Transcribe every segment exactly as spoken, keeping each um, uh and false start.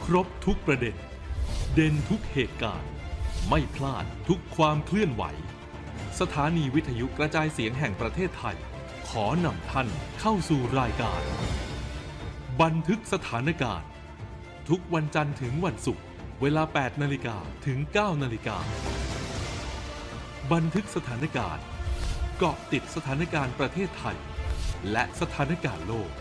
ครบทุกประเด็นเด่นทุกเหตุการณ์ไม่พลาดทุกความเคลื่อนไหวสถานีวิทยุกระจายเสียงแห่งประเทศไทยขอนำท่านเข้าสู่รายการบันทึกสถานการณ์ทุกวันจันทร์ถึงวันศุกร์เวลา แปดนาฬิกา ถึง เก้านาฬิกา บันทึกสถานการณ์เกาะติดสถานการณ์ประเทศไทยและสถานการณ์โลก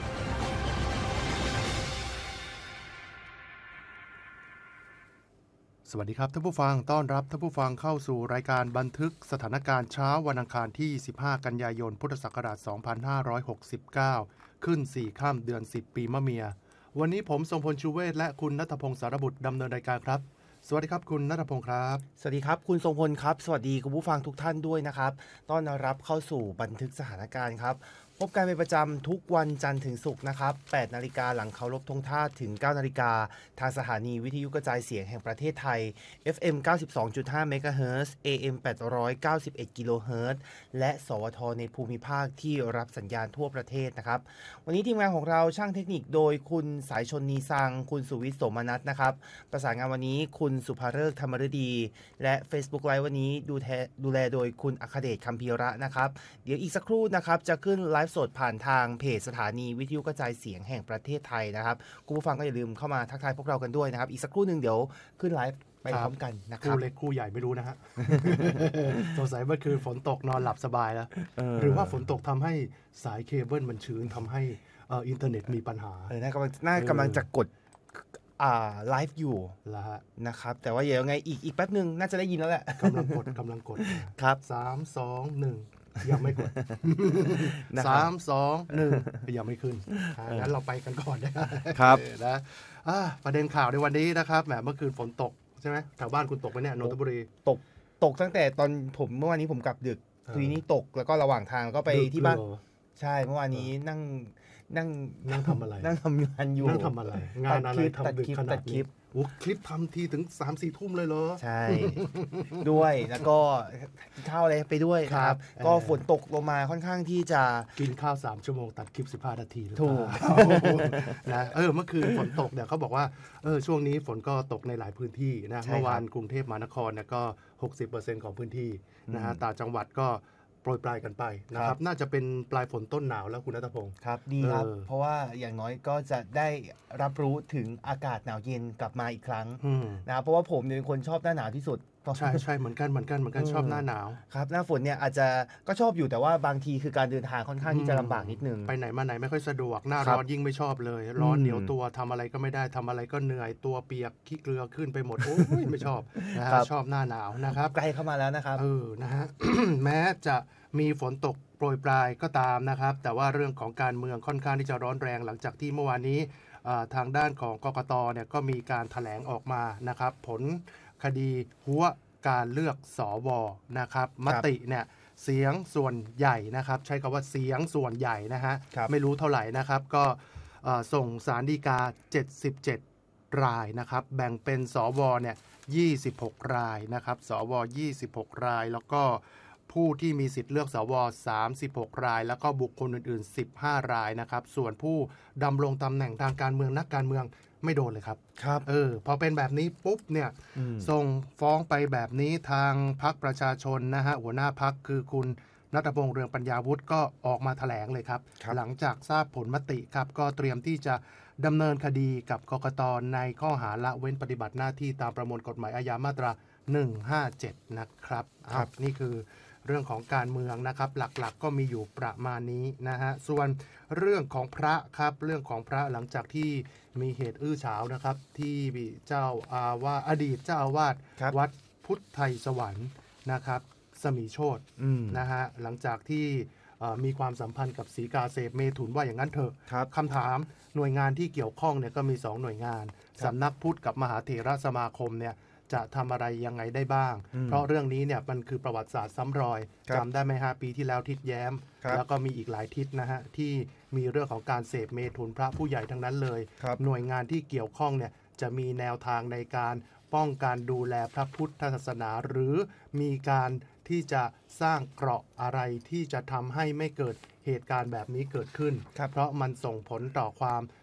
สวัสดีครับท่านผู้ฟังต้อนรับท่านผู้ฟังเข้าสู่รายการบันทึกสถานการณ์เช้าวันอังคารที่สิบห้ากันยายนพุทธศักราชสองพันห้าร้อยหกสิบเก้าขึ้นสี่ค่ำเดือนสิบปีมะเมียวันนี้ผมทรงพลชูเวศและคุณณัฐพงศ์สารบุตรดำเนินรายการครับสวัสดีครับคุณณัฐพงศ์ครับสวัสดีครับคุณทรงพลครับสวัสดีคุณผู้ฟังทุกท่านด้วยนะครับต้อนรับเข้าสู่บันทึกสถานการณ์ครับพบกันเป็นประจำทุกวันจันทร์ถึงศุกร์นะครับแปดนาฬิกาหลังเคารพธงชาติถึงเก้านาฬิกาทางสถานีวิทยุกระจายเสียงแห่งประเทศไทย เอฟ เอ็ม เก้าสิบสองจุดห้า เมกะเฮิรตซ์ เอ เอ็ม แปดร้อยเก้าสิบเอ็ด กิโลเฮิรตซ์และสวทในภูมิภาคที่รับสัญญาณทั่วประเทศนะครับวันนี้ทีมงานของเราช่างเทคนิคโดยคุณสายชนนีซังคุณสุวิทย์โสมนัสนะครับประสานงานวันนี้คุณสุภาฤกษ์ธรรมฤดีและ Facebook Live วันนี้ดูแลดูแลโดยคุณอัคเดชคัมภีระนะครับเดี๋ยวอีกสักครู่นะครับจะขึ้นไลฟ์สดผ่านทางเพจสถานีวิทยุกระจายเสียงแห่งประเทศไทยนะครับคุณผู้ฟังก็อย่าลืมเข้ามาทักทายพวกเรากันด้วยนะครับอีกสักครู่หนึ่งเดี๋ยวขึ้นไลฟ์ไปพร้อมกันนะครับคู่เล็กคู่ใหญ่ไม่รู้นะฮะ สงสัยเมื่อคืนฝนตกนอนหลับสบายแล้วหรือว่าฝนตกทำให้สายเคเบิลมันชื้นทำให้อินเทอร์เน็ตมีปัญหาเออน่ากำลังน่ากำลังจะกดอ่าไลฟ์อยู่แล้วฮะนะครับแต่ว่าเดี๋ยวไงอีกอีกแป๊บนึงน่าจะได้ยินแล้วแหละกำลังกดกำลังกดครับสาม สอง หนึ่งยังไม่กด สาม สอง หนึ่งยังไม่ขึ้นงั้นเราไปกันก่อนนะครับนะประเด็นข่าวในวันนี้นะครับแหมเมื่อคืนฝนตกใช่ไหมแถวบ้านคุณตกไหมเนี่ยนนทบุรีตกตกตั้งแต่ตอนผมเมื่อวานนี้ผมกลับดึกทีนี้ตกแล้วก็ระหว่างทางก็ไปที่บ้านใช่เมื่อวานนี้นั่งนั่งนั่งทำอะไรนั่งทำงานอยู่นั่งทำอะไรงานอะไรทำดึกขนาดนี้โอ้คลิปทำทีถึง สามสี่ ทุ่มเลยเหรอใช่ด้วยแล้วก็ข้าวอะไรไปด้วยครับก็ฝนตกลงมาค่อนข้างที่จะกินข้าวสามชั่วโมงตัดคลิปสิบห้านาทีหรือเปล่านะเออเมื่อคืนฝนตกเนี่ยเขาบอกว่าเออช่วงนี้ฝนก็ตกในหลายพื้นที่นะเมื่อวานกรุงเทพมหานครเนี่ยก็ หกสิบเปอร์เซ็นต์ ของพื้นที่นะฮะต่างจังหวัดก็โปรยปลายกันไปนะครับน่าจะเป็นปลายฝนต้นหนาวแล้วคุณณัฐพงศ์ครับดีครับเพราะว่าอย่างน้อยก็จะได้รับรู้ถึงอากาศหนาวเย็นกลับมาอีกครั้งนะเพราะว่าผมเนี่ยเป็นคนชอบหน้าหนาวที่สุดใช่ใช่เหมือนกันเหมือนกันเหมือนกันชอบหน้าหนาวครับหน้าฝนเนี่ยอาจจะก็ชอบอยู่แต่ว่าบางทีคือการเดินทางค่อนข้างที่จะลำบากนิดนึงไปไหนมาไหนไม่ค่อยสะดวกหน้าร้อนยิ่งไม่ชอบเลยร้อนเหนียวตัวทำอะไรก็ไม่ได้ทำอะไรก็เหนื่อยตัวเปียกขี้เกลือขึ้นไปหมดโอ้ยไม่ชอบนะฮะชอบหน้าหนาวนะครับใกล้เข้ามาแล้วนะครับเออนะฮะ แม้จะมีฝนตกโปรยปลายก็ตามนะครับแต่ว่าเรื่องของการเมืองค่อนข้างที่จะร้อนแรงหลังจากที่เมื่อวานนี้ทางด้านของกกตเนี่ยก็มีการแถลงออกมานะครับผลคดีหัวการเลือกสวนะครับมติเนี่ยเสียงส่วนใหญ่นะครับใช้คำว่าเสียงส่วนใหญ่นะฮะไม่รู้เท่าไหร่นะครับก็ส่งศาลฎีกาเจ็ดสิบเจ็ดรายนะครับแบ่งเป็นสวเนี่ยยี่สิบหกรายนะครับสวยี่สิบหกรายแล้วก็ผู้ที่มีสิทธิ์เลือกสวสามสิบหกรายแล้วก็บุคคลอื่นๆสิบห้ารายนะครับส่วนผู้ดำรงตำแหน่งทางการเมืองนักการเมืองไม่โดนเลยครับครับเออพอเป็นแบบนี้ปุ๊บเนี่ยส่งฟ้องไปแบบนี้ทางพรรคประชาชนนะฮะหัวหน้าพรรคคือคุณณัฐพงษ์เรืองปัญญาวุฒิก็ออกมาแถลงเลยครับหลังจากทราบผลมติครับก็เตรียมที่จะดำเนินคดีกับกกตในข้อหาละเว้นปฏิบัติหน้าที่ตามประมวลกฎหมายอาญามาตราหนึ่งห้าเจ็ดนะครับครับนี่คือเรื่องของการเมืองนะครับหลักๆ ก็มีอยู่ประมาณนี้นะฮะส่วนเรื่องของพระครับเรื่องของพระหลังจากที่มีเหตุอื้อฉาวนะครับที่เจ้าอาวาสอดีตเจ้าอาวาสวัดพุทธไทยสวรรค์นะครับสมีโชตินะฮะหลังจากที่มีความสัมพันธ์กับศรีกาเสพเมถุนว่าอย่างนั้นเถอะคำถามหน่วยงานที่เกี่ยวข้องเนี่ยก็มีสองหน่วยงานสำนักพุทธกับมหาเถรสมาคมเนี่ยจะทำอะไรยังไงได้บ้างเพราะเรื่องนี้เนี่ยมันคือประวัติศาสตร์ซ้ำรอยจำได้ไหมฮะปีที่แล้วทิศแย้มแล้วก็มีอีกหลายทิศนะฮะที่มีเรื่องของการเสพเมถุนพระผู้ใหญ่ทั้งนั้นเลยหน่วยงานที่เกี่ยวข้องเนี่ยจะมีแนวทางในการป้องกันดูแลพระพุทธศาสนาหรือมีการที่จะสร้างเกราะอะไรที่จะทำให้ไม่เกิดเหตุการณ์แบบนี้เกิดขึ้นเพราะมันส่งผลต่อความ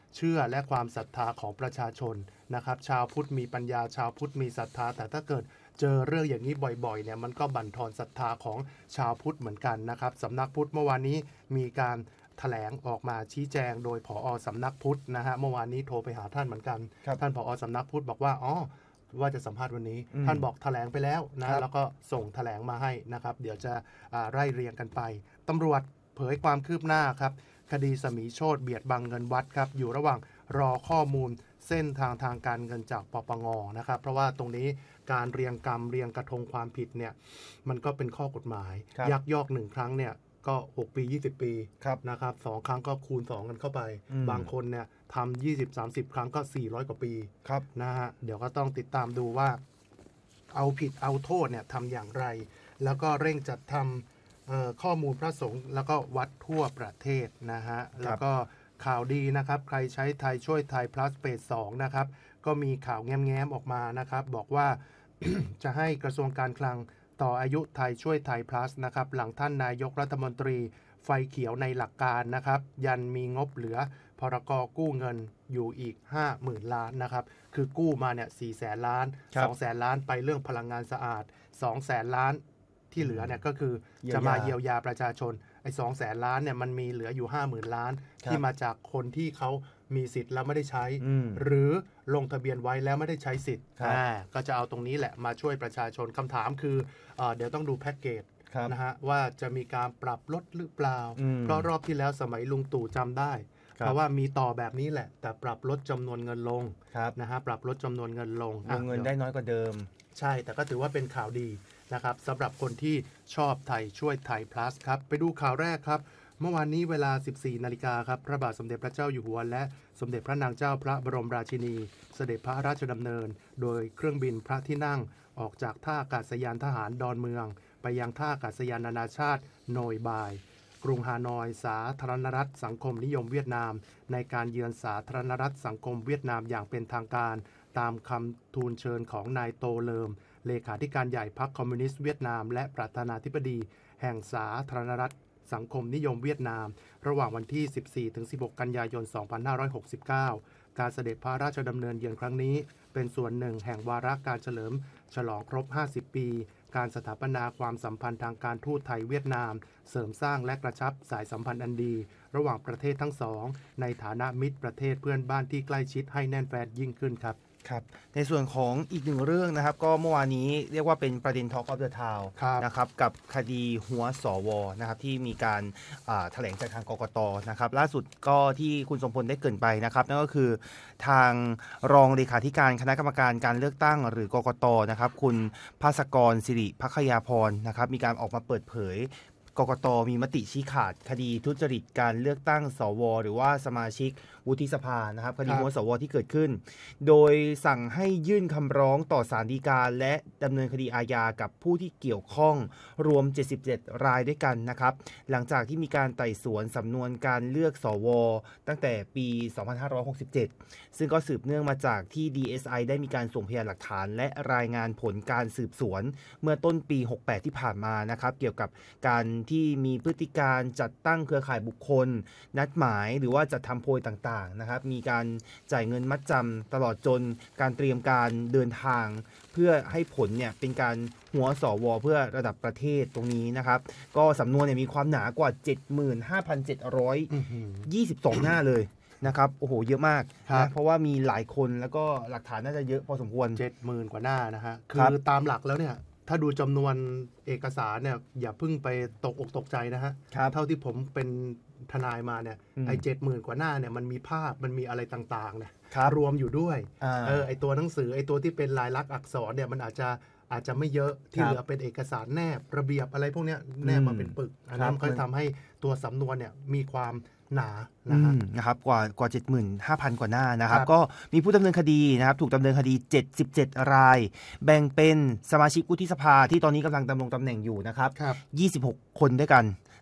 เชื่อและความศรัทธาของประชาชนนะครับชาวพุทธมีปัญญาชาวพุทธมีศรัทธาแต่ถ้าเกิดเจอเรื่องอย่างนี้บ่อยๆเนี่ยมันก็บั่นทอนศรัทธาของชาวพุทธเหมือนกันนะครับสำนักพุทธเมื่อวานนี้มีการแถลงออกมาชี้แจงโดยผอ.สำนักพุทธนะฮะเมื่อวานนี้โทรไปหาท่านเหมือนกันท่านผอ.สำนักพุทธบอกว่าอ๋อว่าจะสัมภาษณ์วันนี้ท่านบอกแถลงไปแล้วนะแล้วก็ส่งแถลงมาให้นะครับเดี๋ยวจะไล่เรียงกันไปตำรวจเผยความคืบหน้าครับคดีสมีโชติเบียดบังเงินวัดครับอยู่ระหว่างรอข้อมูลเส้นทางทางการเงินจากปปงนะครับเพราะว่าตรงนี้การเรียงกรรมเรียงกระทงความผิดเนี่ยมันก็เป็นข้อกฎหมายยักยอกหนึ่งครั้งเนี่ยก็หกปียี่สิบปีนะครับสองครั้งก็คูณสองกันเข้าไปบางคนเนี่ยทำยี่สิบ สามสิบครั้งก็สี่ร้อยกว่าปีนะฮะเดี๋ยวก็ต้องติดตามดูว่าเอาผิดเอาโทษเนี่ยทำอย่างไรแล้วก็เร่งจัดทำข้อมูลพระสงฆ์แล้วก็วัดทั่วประเทศนะฮะแล้วก็ข่าวดีนะครับใครใช้ไทยช่วยไทย plus เฟสสองนะครับก็มีข่าวแง้มๆออกมานะครับบอกว่า จะให้กระทรวงการคลังต่ออายุไทยช่วยไทย plus นะครับหลังท่านนายกรัฐมนตรีไฟเขียวในหลักการนะครับยันมีงบเหลือพรกกู้เงินอยู่อีก ห้าหมื่น ล้านนะครับคือกู้มาเนี่ยสี่แสนล้านสองแสนล้านไปเรื่องพลังงานสะอาดสองแสนล้านที่เหลือเนี่ยก็คือจะมาเยียวยาประชาชนไอ้สองแสนล้านเนี่ยมันมีเหลืออยู่ ห้าหมื่น ล้านที่มาจากคนที่เขามีสิทธิ์แล้วไม่ได้ใช้หรือลงทะเบียนไว้แล้วไม่ได้ใช้สิทธิ์ก็จะเอาตรงนี้แหละมาช่วยประชาชนคำถามคือเอ่อเดี๋ยวต้องดูแพ็กเกจนะฮะว่าจะมีการปรับลดหรือเปล่าเพราะรอบที่แล้วสมัยลุงตู่จำได้เพราะว่ามีต่อแบบนี้แหละแต่ปรับลดจำนวนเงินลงนะฮะปรับลดจำนวนเงินลงวงเงินได้น้อยกว่าเดิมใช่แต่ก็ถือว่าเป็นข่าวดีนะครับสำหรับคนที่ชอบไทยช่วยไทย plus ครับไปดูข่าวแรกครับเมื่อวานนี้เวลา สิบสี่นาฬิกาครับพระบาทสมเด็จพระเจ้าอยู่หัวและสมเด็จพระนางเจ้าพระบรมราชินีเสด็จพระราชดำเนินโดยเครื่องบินพระที่นั่งออกจากท่าอากาศยานทหารดอนเมืองไปยังท่าอากาศยานนานาชาติโนยบายกรุงฮานอยสาธารณรัฐสังคมนิยมเวียดนามในการเยือนสาธารณรัฐสังคมเวียดนามอย่างเป็นทางการตามคำทูลเชิญของนายโตเลิมเลขาธิการใหญ่พรรคคอมมิวนิสต์เวียดนามและประธานาธิบดีแห่งสาธารณรัฐสังคมนิยมเวียดนามระหว่างวันที่ สิบสี่ถึงสิบหก กันยายน สองพันห้าร้อยหกสิบเก้า การเสด็จพระราชดำเนินเยือนครั้งนี้เป็นส่วนหนึ่งแห่งวาระการเฉลิมฉลองครบ ห้าสิบ ปีการสถาปนาความสัมพันธ์ทางการทูตไทยเวียดนามเสริมสร้างและกระชับสายสัมพันธ์อันดีระหว่างประเทศทั้งสองในฐานะมิตรประเทศเพื่อนบ้านที่ใกล้ชิดให้แน่นแฟ้นยิ่งขึ้นครับครับในส่วนของอีกหนึ่งเรื่องนะครับก็เมื่อวานนี้เรียกว่าเป็นประเด็น Talk of the Town นะครับกับคดีหัวสวนะครับที่มีการแถลงจากทางกกต.นะครับล่าสุดก็ที่คุณสมพลได้เกริ่นไปนะครับนั่นก็คือทางรองเลขาธิการคณะกรรมการการเลือกตั้งหรือกกต.นะครับคุณภาสกรศิริภัคยาพรนะครับมีการออกมาเปิดเผยกกต.มีมติชี้ขาดคดีทุจริตการเลือกตั้งสวหรือว่าสมาชิกวุฒิสภานะครับคดีหัวสวที่เกิดขึ้นโดยสั่งให้ยื่นคำร้องต่อศาลฎีกาและดำเนินคดีอาญากับผู้ที่เกี่ยวข้องรวมเจ็ดสิบเจ็ดรายด้วยกันนะครับหลังจากที่มีการไต่สวนสำนวนการเลือกสวตั้งแต่ปีสองพันห้าร้อยหกสิบเจ็ดซึ่งก็สืบเนื่องมาจากที่ ดี เอส ไอ ได้มีการส่งพยานหลักฐานและรายงานผลการสืบสวนเมื่อต้นปีหกสิบแปดที่ผ่านมานะครับเกี่ยวกับการที่มีพฤติการจัดตั้งเครือข่ายบุคคลนัดหมายหรือว่าจัดทำโพยต่างๆนะครับมีการจ่ายเงินมัดจำตลอดจนการเตรียมการเดินทางเพื่อให้ผลเนี่ยเป็นการหัวสวเพื่อระดับประเทศตรงนี้นะครับก็สำนวนเนี่ยมีความหนากว่า เจ็ดหมื่นห้าพันเจ็ดร้อยยี่สิบสอง หน้าเลยนะครับโอ้โหเยอะมากนะเพราะว่ามีหลายคนแล้วก็หลักฐานน่าจะเยอะพอสมควรเจ็ดหมื่น กว่าหน้านะฮะคือตามหลักแล้วเนี่ยถ้าดูจำนวนเอกสารเนี่ยอย่าเพิ่งไปตกอกตกใจนะฮะเท่าที่ผมเป็นทนายมาเนี่ยไอ้เจ็ดหมื่นกว่าหน้าเนี่ยมันมีภาพมันมีอะไรต่างๆเนี่ยรวมอยู่ด้วยเออไอ้ตัวหนังสือไอ้ตัวที่เป็นลายลักษณ์อักษรเนี่ยมันอาจจะอาจจะไม่เยอะที่เหลือเป็นเอกสารแนบระเบียบอะไรพวกเนี้ยแนบมาเป็นปึกอันนั้นก็ทำให้ตัวสำนวนเนี่ยมีความหนานะครับนะครับกว่ากว่า เจ็ดหมื่นห้าพัน กว่าหน้านะครับก็มีผู้ดำเนินคดีนะครับถูกดำเนินคดีเจ็ดสิบเจ็ดรายแบ่งเป็นสมาชิกวุฒิสภาที่ตอนนี้กำลังดำรงตำแหน่งอยู่นะครับยี่สิบหกคนด้วยกัน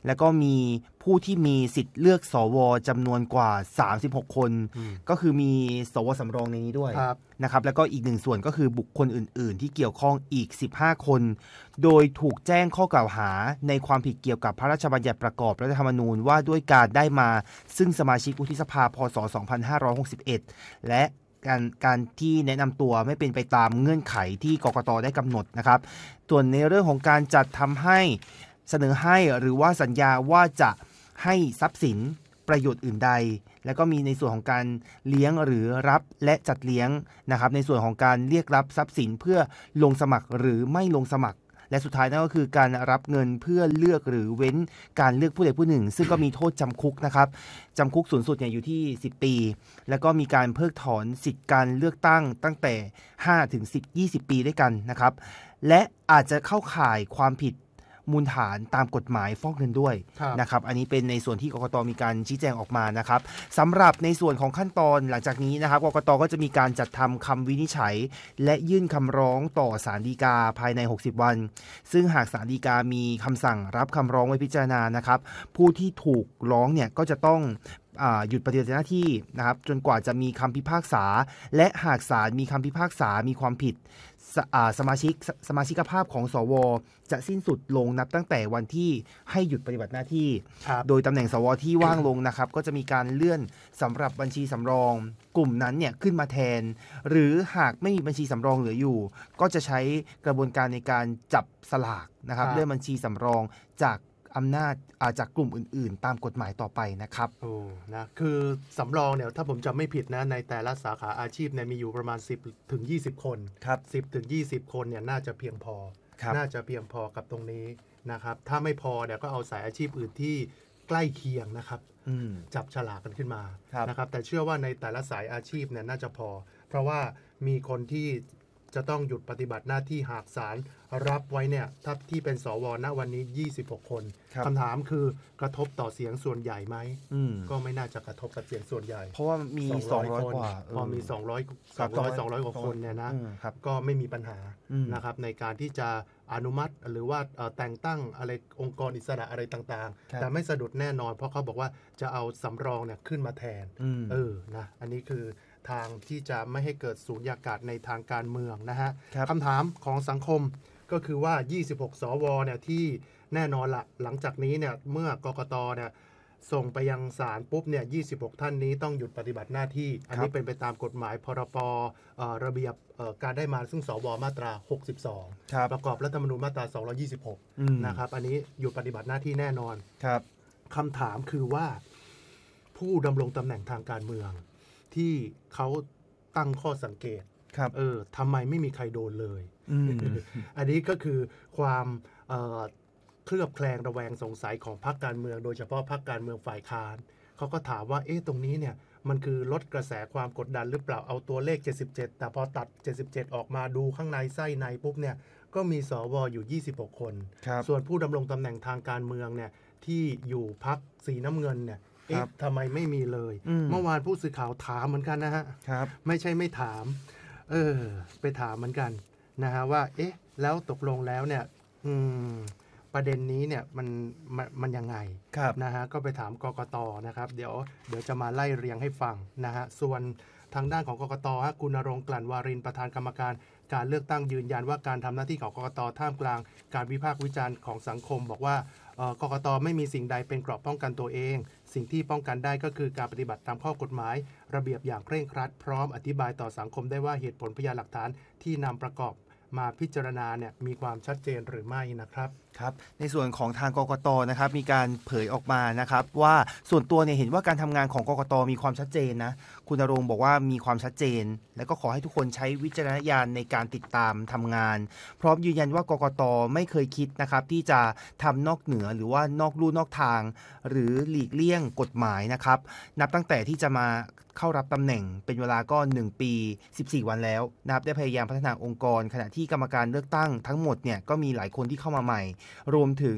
แล้วก็มีผู้ที่มีสิทธิ์เลือกสวจำนวนกว่าสามสิบหกคนก็คือมีสวสำรองในนี้ด้วยนะครับแล้วก็อีกหนึ่งส่วนก็คือบุคคลอื่นๆที่เกี่ยวข้องอีกสิบห้าคนโดยถูกแจ้งข้อกล่าวหาในความผิดเกี่ยวกับพระราชบัญญัติประกอบรัฐธรรมนูญว่าด้วยการได้มาซึ่งสมาชิกวุฒิสภาพศสองพันห้าร้อยหกสิบเอ็ดและการการที่แนะนำตัวไม่เป็นไปตามเงื่อนไขที่กกต.ได้กำหนดนะครับส่วนในเรื่องของการจัดทำให้เสนอให้หรือว่าสัญญาว่าจะให้ทรัพย์สินประโยชน์อื่นใดแล้วก็มีในส่วนของการเลี้ยงหรือรับและจัดเลี้ยงนะครับในส่วนของการเรียกรับทรัพย์สินเพื่อลงสมัครหรือไม่ลงสมัครและสุดท้ายนั่นก็คือการรับเงินเพื่อเลือกหรือเว้นการเลือกผู้ใดผู้หนึ่งซึ่งก็มีโทษจำคุกนะครับจำคุกสูงสุดเนี่ยอยู่ที่สิบปีแล้วก็มีการเพิกถอนสิทธิการเลือกตั้งตั้งแต่ห้าถึงสิบ ยี่สิบปีด้วยกันนะครับและอาจจะเข้าข่ายความผิดมูลฐานตามกฎหมายฟอกเงินด้วยนะครับอันนี้เป็นในส่วนที่กกต.มีการชี้แจงออกมานะครับสำหรับในส่วนของขั้นตอนหลังจากนี้นะครับกกต.ก็จะมีการจัดทำคำวินิจฉัยและยื่นคำร้องต่อศาลฎีกาภายในหกสิบวันซึ่งหากศาลฎีกามีคำสั่งรับคำร้องไว้พิจารณานะครับผู้ที่ถูกร้องเนี่ยก็จะต้องหยุดปฏิบัติหน้าที่นะครับจนกว่าจะมีคำพิพากษาและหากศาลมีคำพิพากษามีความผิดส, สมาชิกสมาชิกภาพของสวจะสิ้นสุดลงนับตั้งแต่วันที่ให้หยุดปฏิบัติหน้าที่โดยตำแหน่งสวที่ว่างลงนะครับก็จะมีการเลื่อนสำหรับบัญชีสำรองกลุ่มนั้นเนี่ยขึ้นมาแทนหรือหากไม่มีบัญชีสำรองเหลืออยู่ก็จะใช้กระบวนการในการจับสลากนะครับเลื่อนบัญชีสำรองจากอำนาจจากกลุ่มอื่นๆตามกฎหมายต่อไปนะครับโอ้นะคือสำรองเนี่ยถ้าผมจำไม่ผิดนะในแต่ละสาขาอาชีพเนี่ยมีอยู่ประมาณสิบถึงยี่สิบคนครับสิบถึงยี่สิบคนเนี่ยน่าจะเพียงพอน่าจะเพียงพอกับตรงนี้นะครับถ้าไม่พอเนี่ยก็เอาสายอาชีพอื่นที่ใกล้เคียงนะครับจับฉลากกันขึ้นมานะครับแต่เชื่อว่าในแต่ละสายอาชีพเนี่ยน่าจะพอเพราะว่ามีคนที่จะต้องหยุดปฏิบัติหน้าที่หากศาลรับไว้เนี่ยถ้าที่เป็นสวณวันนี้ยี่สิบหกคนคำถามคือกระทบต่อเสียงส่วนใหญ่ไหมก็ไม่น่าจะกระทบกับเสียงส่วนใหญ่เพราะว่ามีสองร้อยกว่าพอมีสองร้อย สองร้อย สองร้อยกว่าคนเนี่ยนะก็ไม่มีปัญหานะครับในการที่จะอนุมัติหรือว่าแต่งตั้งอะไรองค์กรอิสระอะไรต่างๆแต่ไม่สะดุดแน่นอนเพราะเขาบอกว่าจะเอาสำรองเนี่ยขึ้นมาแทนเออนะอันนี้คือทางที่จะไม่ให้เกิดสูญญากาศในทางการเมืองนะฮะคำถามของสังคมก็คือว่ายี่สิบหกสวเนี่ยที่แน่นอนละหลังจากนี้เนี่ยเมื่อกกตเนี่ยส่งไปยังศาลปุ๊บเนี่ยยี่สิบหกท่านนี้ต้องหยุดปฏิบัติหน้าที่อันนี้เป็นไปตามกฎหมายพรบระเบียบการได้มาซึ่งสวมาตราหกสิบสองประกอบรัฐธรรมนูญมาตราสองร้อยยี่สิบหกนะครับอันนี้หยุดปฏิบัติหน้าที่แน่นอนครับคำถามคือว่าผู้ดำรงตำแหน่งทางการเมืองที่เขาตั้งข้อสังเกตเออทำไมไม่มีใครโดนเลย อันนี้ก็คือความเอ่อเคลือบแคลงระแวงสงสัยของพรรคการเมืองโดยเฉพาะพรรคการเมืองฝ่ายค้านเขาก็ถามว่าเอ๊ะตรงนี้เนี่ยมันคือลดกระแสความกดดันหรือเปล่าเอาตัวเลขเจ็ดสิบเจ็ดแต่พอตัดเจ็ดสิบเจ็ดออกมาดูข้างในไส้ในปุ๊บเนี่ยก็มีสวอยู่ยี่สิบหกคนส่วนผู้ดำรงตำแหน่งทางการเมืองเนี่ยที่อยู่พรรคสีน้ำเงินเนี่ยเอ๊ะทำไมไม่มีเลยเมื่อวานผู้สื่อข่าวถามเหมือนกันนะฮะไม่ใช่ไม่ถามเออไปถามเหมือนกันนะฮะว่าเอ๊ะแล้วตกลงแล้วเนี่ยอืมประเด็นนี้เนี่ยมันมันมันยังไงนะฮะก็ไปถามกกต.นะครับเดี๋ยวเดี๋ยวจะมาไล่เรียงให้ฟังนะฮะส่วนทางด้านของกกต.ฮะคุณณรงค์ กลั่นวารินประธานกรรมการการเลือกตั้งยืนยันว่าการทำหน้าที่ของกกต.ท่ามกลางการวิพากษ์วิจารณ์ของสังคมบอกว่ากกต.ไม่มีสิ่งใดเป็นเกราะป้องกันตัวเองสิ่งที่ป้องกันได้ก็คือการปฏิบัติตามข้อกฎหมายระเบียบอย่างเคร่งครัดพร้อมอธิบายต่อสังคมได้ว่าเหตุผลพยานหลักฐานที่นำประกอบมาพิจารณาเนี่ยมีความชัดเจนหรือไม่นะครับครับในส่วนของทางกกต.นะครับมีการเผยออกมานะครับว่าส่วนตัวเนี่ยเห็นว่าการทำงานของกกต.มีความชัดเจนนะคุณณรงค์บอกว่ามีความชัดเจนแล้วก็ขอให้ทุกคนใช้วิจารณญาณในการติดตามทำงานพร้อมยืนยันว่ากกต.ไม่เคยคิดนะครับที่จะทำนอกเหนือหรือว่านอกลู่นอกทางหรือหลีกเลี่ยงกฎหมายนะครับนับตั้งแต่ที่จะมาเข้ารับตำแหน่งเป็นเวลาก็หนึ่งปีสิบสี่วันแล้วนะครับได้พยายามพัฒนาองค์กรขณะที่กรรมการเลือกตั้งทั้งหมดเนี่ยก็มีหลายคนที่เข้ามาใหม่รวมถึง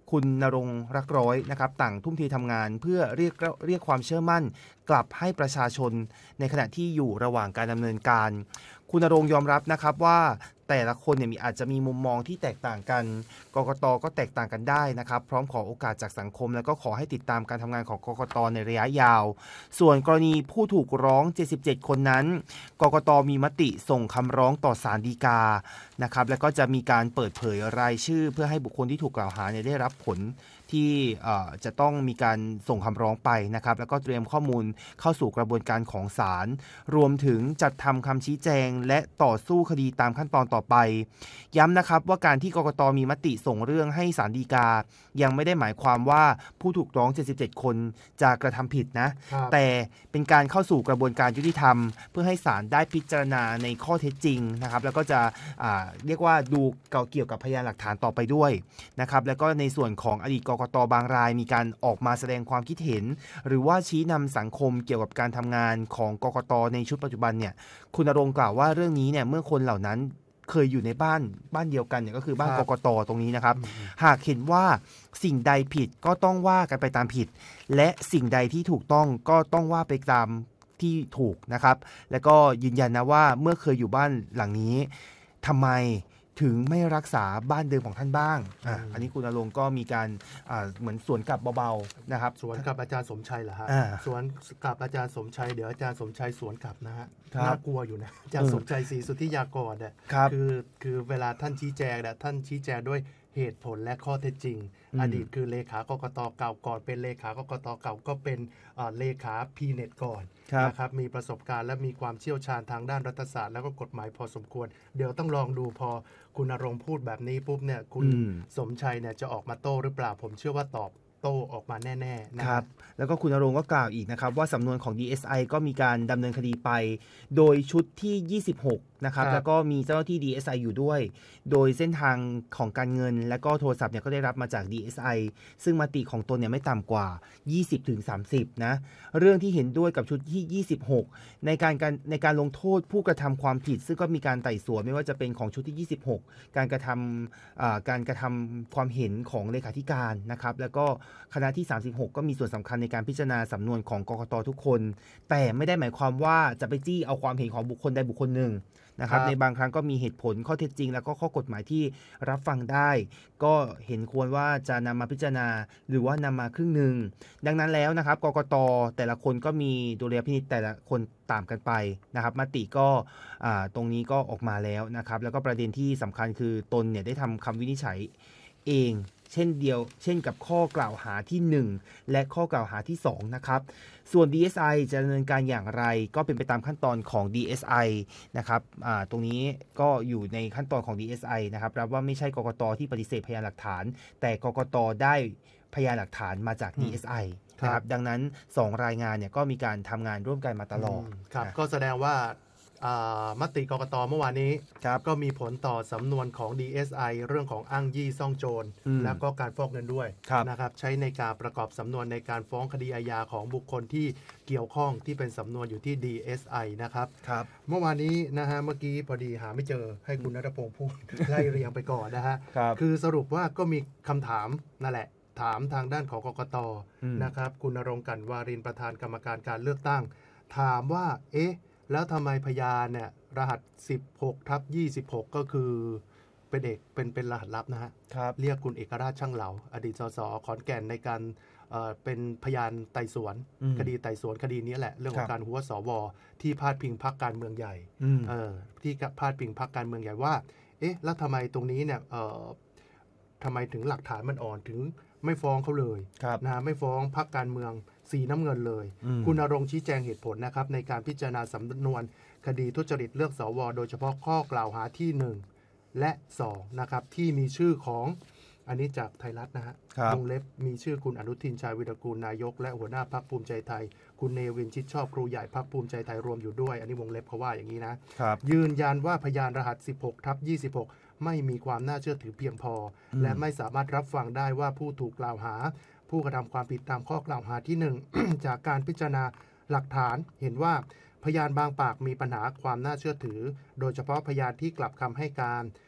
คุณณรงค์รักร้อยนะครับต่างทุ่มเททำงานเพื่อเรียกเรียกความเชื่อมั่นกลับให้ประชาชนในขณะที่อยู่ระหว่างการดำเนินการคุณณรงค์ยอมรับนะครับว่าแต่ละคนเนี่ยมีอาจจะมีมุมมองที่แตกต่างกันกกต.ก็แตกต่างกันได้นะครับพร้อมขอโอกาสจากสังคมแล้วก็ขอให้ติดตามการทำงานของกกต.ในระยะยาวส่วนกรณีผู้ถูกร้องเจ็ดสิบเจ็ดคนนั้นกกต.มีมติส่งคำร้องต่อศาลฎีกานะครับแล้วก็จะมีการเปิดเผยรายชื่อเพื่อให้บุคคลที่ถูกกล่าวหาเนี่ยได้รับผลที่จะต้องมีการส่งคำร้องไปนะครับแล้วก็เตรียมข้อมูลเข้าสู่กระบวนการของศาลรวมถึงจัดทำคำชี้แจงและต่อสู้คดีตามขั้นตอนต่อไปย้ำนะครับว่าการที่กกต.มีมติส่งเรื่องให้ศาลฎีกายังไม่ได้หมายความว่าผู้ถูกร้องเจ็ดสิบเจ็ดคนจะกระทำผิดนะแต่เป็นการเข้าสู่กระบวนการยุติธรรมเพื่อให้ศาลได้พิจารณาในข้อเท็จจริงนะครับแล้วก็จะเรียกว่าดูเกี่ยวกับพยานหลักฐานต่อไปด้วยนะครับแล้วก็ในส่วนของอดีตกกต.บางรายมีการออกมาแสดงความคิดเห็นหรือว่าชี้นำสังคมเกี่ยวกับการทำงานของกกต.ในชุดปัจจุบันเนี่ยคุณณรงค์กล่าวว่าเรื่องนี้เนี่ยเมื่อคนเหล่านั้นเคยอยู่ในบ้านบ้านเดียวกันเนี่ยก็คือบ้านกกต.ตรงนี้นะครับหากเห็นว่าสิ่งใดผิดก็ต้องว่ากันไปตามผิดและสิ่งใดที่ถูกต้องก็ต้องว่าไปตามที่ถูกนะครับแล้วก็ยืนยันนะว่าเมื่อเคยอยู่บ้านหลังนี้ทำไมถึงไม่รักษาบ้านเดิมของท่านบ้าง อ, อันนี้คุณณรงค์ก็มีการเหมือนสวนกลับเบาๆนะครับสวนกับอาจารย์สมชัยเหรอฮะสวนกับอาจารย์สมชัยเดี๋ยวอาจารย์สมชัยสวนกลับนะฮะน่ากลัวอยู่นะอาจารย์สมชัยศรีสุทธิยากรเนี่ยคือคือเวลาท่านชี้แจงเนี่ยท่านชี้แจงด้วยเหตุผลและข้อเท็จจริงอดีตคือเลขากกต.เก่าก่อนเป็นเลขากกต.เก่าก็เป็นเลขาพีเน็ตก่อนนะครับมีประสบการณ์และมีความเชี่ยวชาญทางด้านรัฐศาสตร์แล้วก็กฎหมายพอสมควรเดี๋ยวต้องลองดูพอคุณณรงค์พูดแบบนี้ปุ๊บเนี่ยคุณสมชัยเนี่ยจะออกมาโต้หรือเปล่าผมเชื่อว่าตอบโต้ออกมาแน่ๆนะครับแล้วก็คุณณรงค์ก็กล่าวอีกนะครับว่าสำนวนของ ดี เอส ไอ ก็มีการดำเนินคดีไปโดยชุดที่ยี่สิบหกนะครับแล้วก็มีเจ้าหน้าที่ ดี เอส ไอ อยู่ด้วยโดยเส้นทางของการเงินและก็โทรศัพท์เนี่ยก็ได้รับมาจาก ดี เอส ไอ ซึ่งมติของตนเนี่ยไม่ต่ำกว่า ยี่สิบถึงสามสิบ นะเรื่องที่เห็นด้วยกับชุดที่ยี่สิบหกในการการในการลงโทษผู้กระทำความผิดซึ่งก็มีการไต่สวนไม่ว่าจะเป็นของชุดที่ยี่สิบหกการกระทำการกระทำความเห็นของเลขาธิการนะครับแล้วก็คณะที่สามสิบหกก็มีส่วนสำคัญในการพิจารณาสำนวนของกกต.ทุกคนแต่ไม่ได้หมายความว่าจะไปจี้เอาความเห็นของบุคคลใดบุคคลหนึ่งนะครับในบางครั้งก็มีเหตุผลข้อเท็จจริงแล้วก็ข้อกฎหมายที่รับฟังได้ก็เห็นควรว่าจะนำมาพิจารณาหรือว่านำมาครึ่งหนึ่งดังนั้นแล้วนะครับกกต.แต่ละคนก็มีดุลยพินิจแต่ละคนต่างกันไปนะครับมติก็ตรงนี้ก็ออกมาแล้วนะครับแล้วก็ประเด็นที่สำคัญคือตนเนี่ยได้ทำคำวินิจฉัยเองเช่นเดียวเช่นกับข้อกล่าวหาที่หนึ่งและข้อกล่าวหาที่สองนะครับส่วน ดี เอส ไอ จะดำเนินการอย่างไรก็เป็นไปตามขั้นตอนของ ดี เอส ไอ นะครับตรงนี้ก็อยู่ในขั้นตอนของ ดี เอส ไอ นะครับรับว่าไม่ใช่กกต.ที่ปฏิเสธพยานหลักฐานแต่กกต.ได้พยานหลักฐานมาจาก ดี เอส ไอ นะครับดังนั้นสองรายงานเนี่ยก็มีการทำงานร่วมกันมาตลอดครับก็แสดงว่ามติกกต.เมื่อวานนี้ก็มีผลต่อสำนวนของ ดี เอส ไอ เรื่องของอ้างยี่ซ่องโจรแล้วก็การฟอกเงินด้วยนะครับใช้ในการประกอบสำนวนในการฟ้องคดีอาญาของบุคคลที่เกี่ยวข้องที่เป็นสำนวนอยู่ที่ ดี เอส ไอ นะครับเมื่อวานนี้นะฮะเมื่อกี้พอดีหาไม่เจอให้คุณณัฐพงศ์พูด ไล่เรียงไปก่อนนะฮะ คือสรุปว่าก็มีคำถามนั่นแหละถามทางด้านของกกต.นะครับคุณณรงค์ กลั่นวารินประธานกรรมการการเลือกตั้งถามว่าเอ๊ะแล้วทำไมพยานเนี่ยรหัส สิบหกทับยี่สิบหก ก็คือเป็นเอกเป็นเป็นรหัสลับนะฮะเรียกคุณเอกราชช่างเหลาอดีตสสขอนแก่นในการเอ่อเป็นพยานไต่สวนคดีไต่สวนคดีนี้แหละเรื่องของการหัวสวที่พาดพิงพรรคการเมืองใหญ่เออที่พาดพิงพรรคการเมืองใหญ่ว่าเอ๊ะแล้วทำไมตรงนี้เนี่ยเอ่อทำไมถึงหลักฐานมันอ่อนถึงไม่ฟ้องเขาเลยนะฮะไม่ฟ้องพรรคการเมืองสีน้ำเงินเลยคุณณรงค์ชี้แจงเหตุผลนะครับในการพิจารณาสำนวนคดีทุจริตเลือกสวโดยเฉพาะข้อกล่าวหาที่หนึ่งและสองนะครับที่มีชื่อของอันนี้จากไทยรัฐนะฮะวงเล็บมีชื่อคุณอนุทินชาญวิรากูลนายกและหัวหน้าพรรคภูมิใจไทยคุณเนวินชิดชอบครูใหญ่พรรคภูมิใจไทยรวมอยู่ด้วยอันนี้วงเล็บเขาว่าอย่างนี้นะยืนยันว่าพยานรหัส สิบหกทับยี่สิบหก ไม่มีความน่าเชื่อถือเพียงพอและไม่สามารถรับฟังได้ว่าผู้ถูกกล่าวหาผู้กระทำความผิดตามข้อกล่าวหาที่หนึ่ง จากการพิจารณาหลักฐานเห็นว่าพยานบางปากมีปัญหาความน่าเชื่อถือโดยเฉพาะพยานที่กลับคำให้การ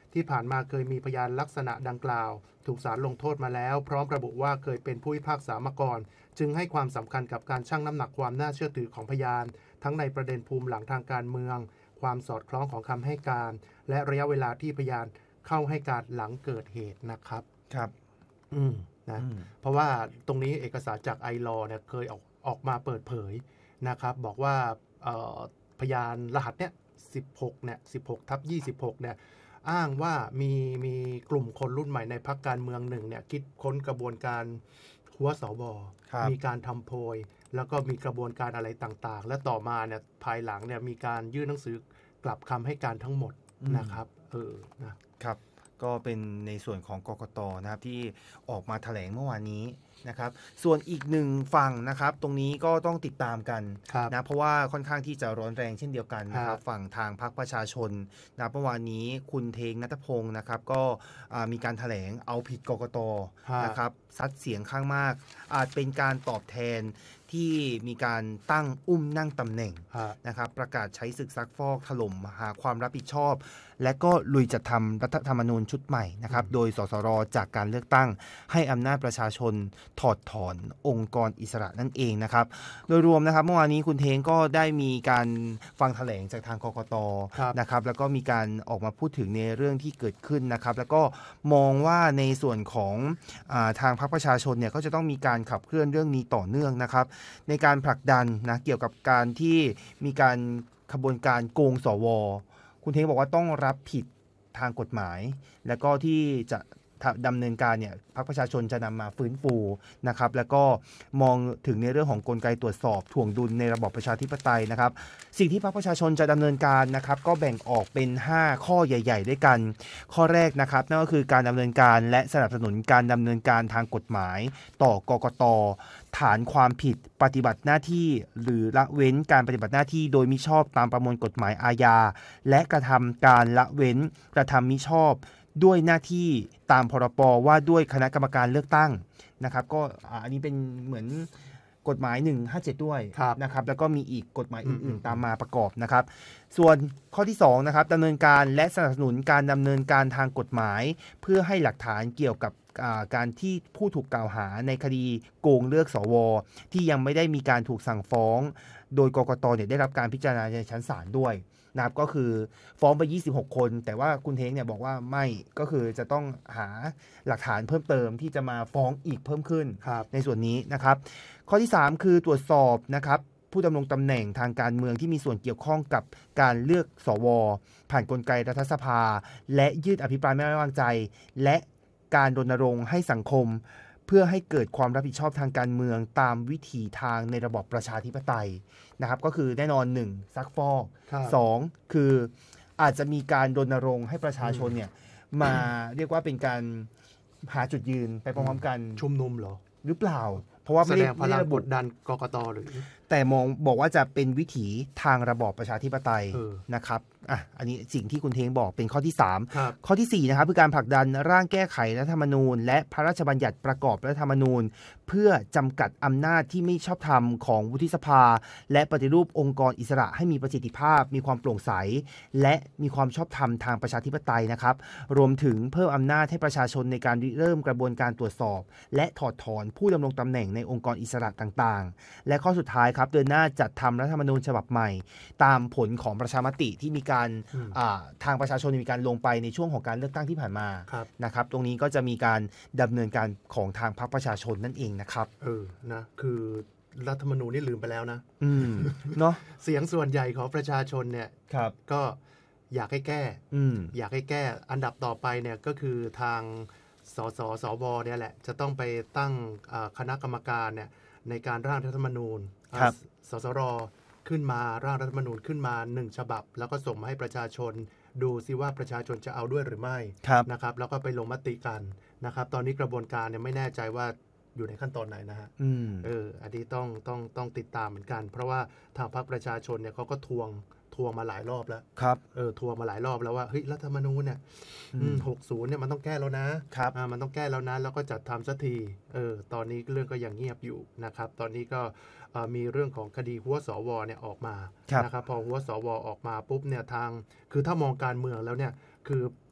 ที่ผ่านมาเคยมีพยานลักษณะดังกล่าวถูกศาลลงโทษมาแล้วพร้อมระบุว่าเคยเป็นผู้พิพากษามาก่อนจึงให้ความสำคัญกับการชั่งน้ำหนักความน่าเชื่อถือของพยานทั้งในประเด็นภูมิหลังทางการเมืองความสอดคล้องของคำให้การและระยะเวลาที่พยานเข้าให้การหลังเกิดเหตุนะครับครับอืมนะเพราะว่าตรงนี้เอกสารจากไอลอเนี่ยเคยออกออกมาเปิดเผยนะครับบอกว่าพยานรหัสเนี่ยสิบหกเนี่ยสิบหกทับยี่สิบหกเนี่ยอ้างว่ามีมีกลุ่มคนรุ่นใหม่ในพรรคการเมืองหนึ่งเนี่ยคิดค้นกระบวนการหัวสบมีการทำโพยแล้วก็มีกระบวนการอะไรต่างๆและต่อมาเนี่ยภายหลังเนี่ยมีการยื่นหนังสือกลับคำให้การทั้งหมดนะครับเออนะครับก็เป็นในส่วนของกกต.นะครับที่ออกมาแถลงเมื่อวานนี้นะครับส่วนอีกหนึ่งฝั่งนะครับตรงนี้ก็ต้องติดตามกันนะเพราะว่าค่อนข้างที่จะร้อนแรงเช่นเดียวกันนะครับฝั่งทางพรรคประชาชนนะเมื่อวานนี้คุณเทงณัฐพงศ์นะครับก็มีการแถลงเอาผิดกกต.นะครับซัดเสียงข้างมากอาจเป็นการตอบแทนที่มีการตั้งอุ้มนั่งตำแหน่งนะครับประกาศใช้ศึกซักฟอกถล่มหาความรับผิดชอบและก็ลุยจัดทำรัฐธรรมนูญชุดใหม่นะครับโดยสสรจากการเลือกตั้งให้อำนาจประชาชนถอดถอนองค์กรอิสระนั่นเองนะครับโดยรวมนะครับเมื่อวานนี้คุณเทงก็ได้มีการฟังแถลงจากทางกกต.นะครับแล้วก็มีการออกมาพูดถึงในเรื่องที่เกิดขึ้นนะครับแล้วก็มองว่าในส่วนของอาทางพรรคประชาชนเนี่ยก็จะต้องมีการขับเคลื่อนเรื่องนี้ต่อเนื่องนะครับในการผลักดันนะเกี่ยวกับการที่มีการขบวนการโกงสว.คุณเทงบอกว่าต้องรับผิดทางกฎหมายแล้วก็ที่จะดำเนินการเนี่ยพรรคประชาชนจะนำมาฟื้นฟูนะครับแล้วก็มองถึงในเรื่องของกลไกตรวจสอบถ่วงดุลในระบอบประชาธิปไตยนะครับสิ่งที่พรรคประชาชนจะดำเนินการนะครับก็แบ่งออกเป็นห้าข้อใหญ่ๆด้วยกันข้อแรกนะครับนั่นก็คือการดำเนินการและสนับสนุนการดำเนินการทางกฎหมายต่อกกต.ฐานความผิดปฏิบัติหน้าที่หรือละเว้นการปฏิบัติหน้าที่โดยมิชอบตามประมวลกฎหมายอาญาและกระทำการละเว้นกระทำมิชอบด้วยหน้าที่ตามพรบว่าด้วยคณะกรรมการเลือกตั้งนะครับก็อันนี้เป็นเหมือนกฎหมายหนึ่งห้าเจ็ดด้วยนะครับแล้วก็มีอีกกฎหมายอื่นๆตามมาประกอบนะครับส่วนข้อที่สองนะครับดำเนินการและสนับสนุนการดำเนินการทางกฎหมายเพื่อให้หลักฐานเกี่ยวกับการที่ผู้ถูกกล่าวหาในคดีโกงเลือกสวที่ยังไม่ได้มีการถูกสั่งฟ้องโดยกกต.เนี่ยได้รับการพิจารณาในชั้นศาลด้วยนะครับก็คือฟ้องไปยี่สิบหกคนแต่ว่าคุณเทงเนี่ยบอกว่าไม่ก็คือจะต้องหาหลักฐานเพิ่มเติมที่จะมาฟ้องอีกเพิ่มขึ้นในส่วนนี้นะครับข้อที่สามคือตรวจสอบนะครับผู้ดำรงตำแหน่งทางการเมืองที่มีส่วนเกี่ยวข้องกับการเลือกสวผ่านกลไกรัฐสภาและยืดอภิปรายไม่ไว้วางใจและการรณรงค์ให้สังคมเพื่อให้เกิดความรับผิดชอบทางการเมืองตามวิถีทางในระบอบประชาธิปไตยนะครับก็คือแน่นอนหนึ่งซักฟอกสองคืออาจจะมีการรณรงค์ให้ประชาชนเนี่ยมาเรียกว่าเป็นการหาจุดยืนไปพร้อมๆกันชุมนุมเหรอหรือเปล่าเพราะว่าไม่ได้ไม่ได้ระบุดันกกต.หรือแต่มองบอกว่าจะเป็นวิถีทางระบอบประชาธิปไตยนะครับอ่ะอันนี้สิ่งที่คุณเทงบอกเป็นข้อที่สามข้อที่สี่นะครับคือการผลักดันร่างแก้ไขรัฐธรรมนูญและพระราชบัญญัติประกอบรัฐธรรมนูญเพื่อจำกัดอำนาจที่ไม่ชอบธรรมของวุฒิสภาและปฏิรูปองค์กรอิสระให้มีประสิทธิภาพมีความโปร่งใสและมีความชอบธรรมทางประชาธิปไตยนะครับรวมถึงเพิ่มอำนาจให้ประชาชนในการริเริ่มกระบวนการตรวจสอบและถอดถอนผู้ดำรงตำแหน่งในองค์กรอิสระต่างๆและข้อสุดท้ายครับเดินหน้าจัดทำรัฐธรรมนูญฉบับใหม่ตามผลของประชามติที่มีการทางประชาชนมีการลงไปในช่วงของการเลือกตั้งที่ผ่านมานะครับตรงนี้ก็จะมีการดำเนินการของทางพรรคประชาชนนั่นเองนะครับเออนะคือรัฐธรรมนูญนี่ลืมไปแล้วนะอืมเนาะเสียงส่วนใหญ่ของประชาชนเนี่ยก็อยากให้แก้อยากให้แก้อันดับต่อไปเนี่ยก็คือทางสสสวเนี่ยแหละจะต้องไปตั้งคณะกรรมการเนี่ยในการร่างรัฐธรรมนูญสสรขึ้นมาร่างรัฐธรรมนูญขึ้นมาหนึ่งฉบับแล้วก็ส่งมาให้ประชาชนดูซิว่าประชาชนจะเอาด้วยหรือไม่นะครับแล้วก็ไปลงมติกันนะครับตอนนี้กระบวนการเนี่ยไม่แน่ใจว่าอยู่ในขั้นตอนไหนนะฮะเอออันนี้ต้องต้องต้องติดตามเหมือนกันเพราะว่าทางพรรคประชาชนเนี่ยเขาก็ทวงทวงมาหลายรอบแล้วครับเออทวงมาหลายรอบแล้วว่าเฮ้ยรัฐธรรมนูญเนี่ยหกสิบเนี่ยมันต้องแก้แล้วนะครับอ่ามันต้องแก้แล้วนะแล้วก็จัดทำสักทีเออตอนนี้เรื่องก็ยังเงียบอยู่นะครับตอนนี้ก็มีเรื่องของคดีหัวสวเนี่ยออกมานะครับพอหัวสวออกมาปุ๊บเนี่ยทางคือถ้ามองการเมืองแล้วเนี่ยคือ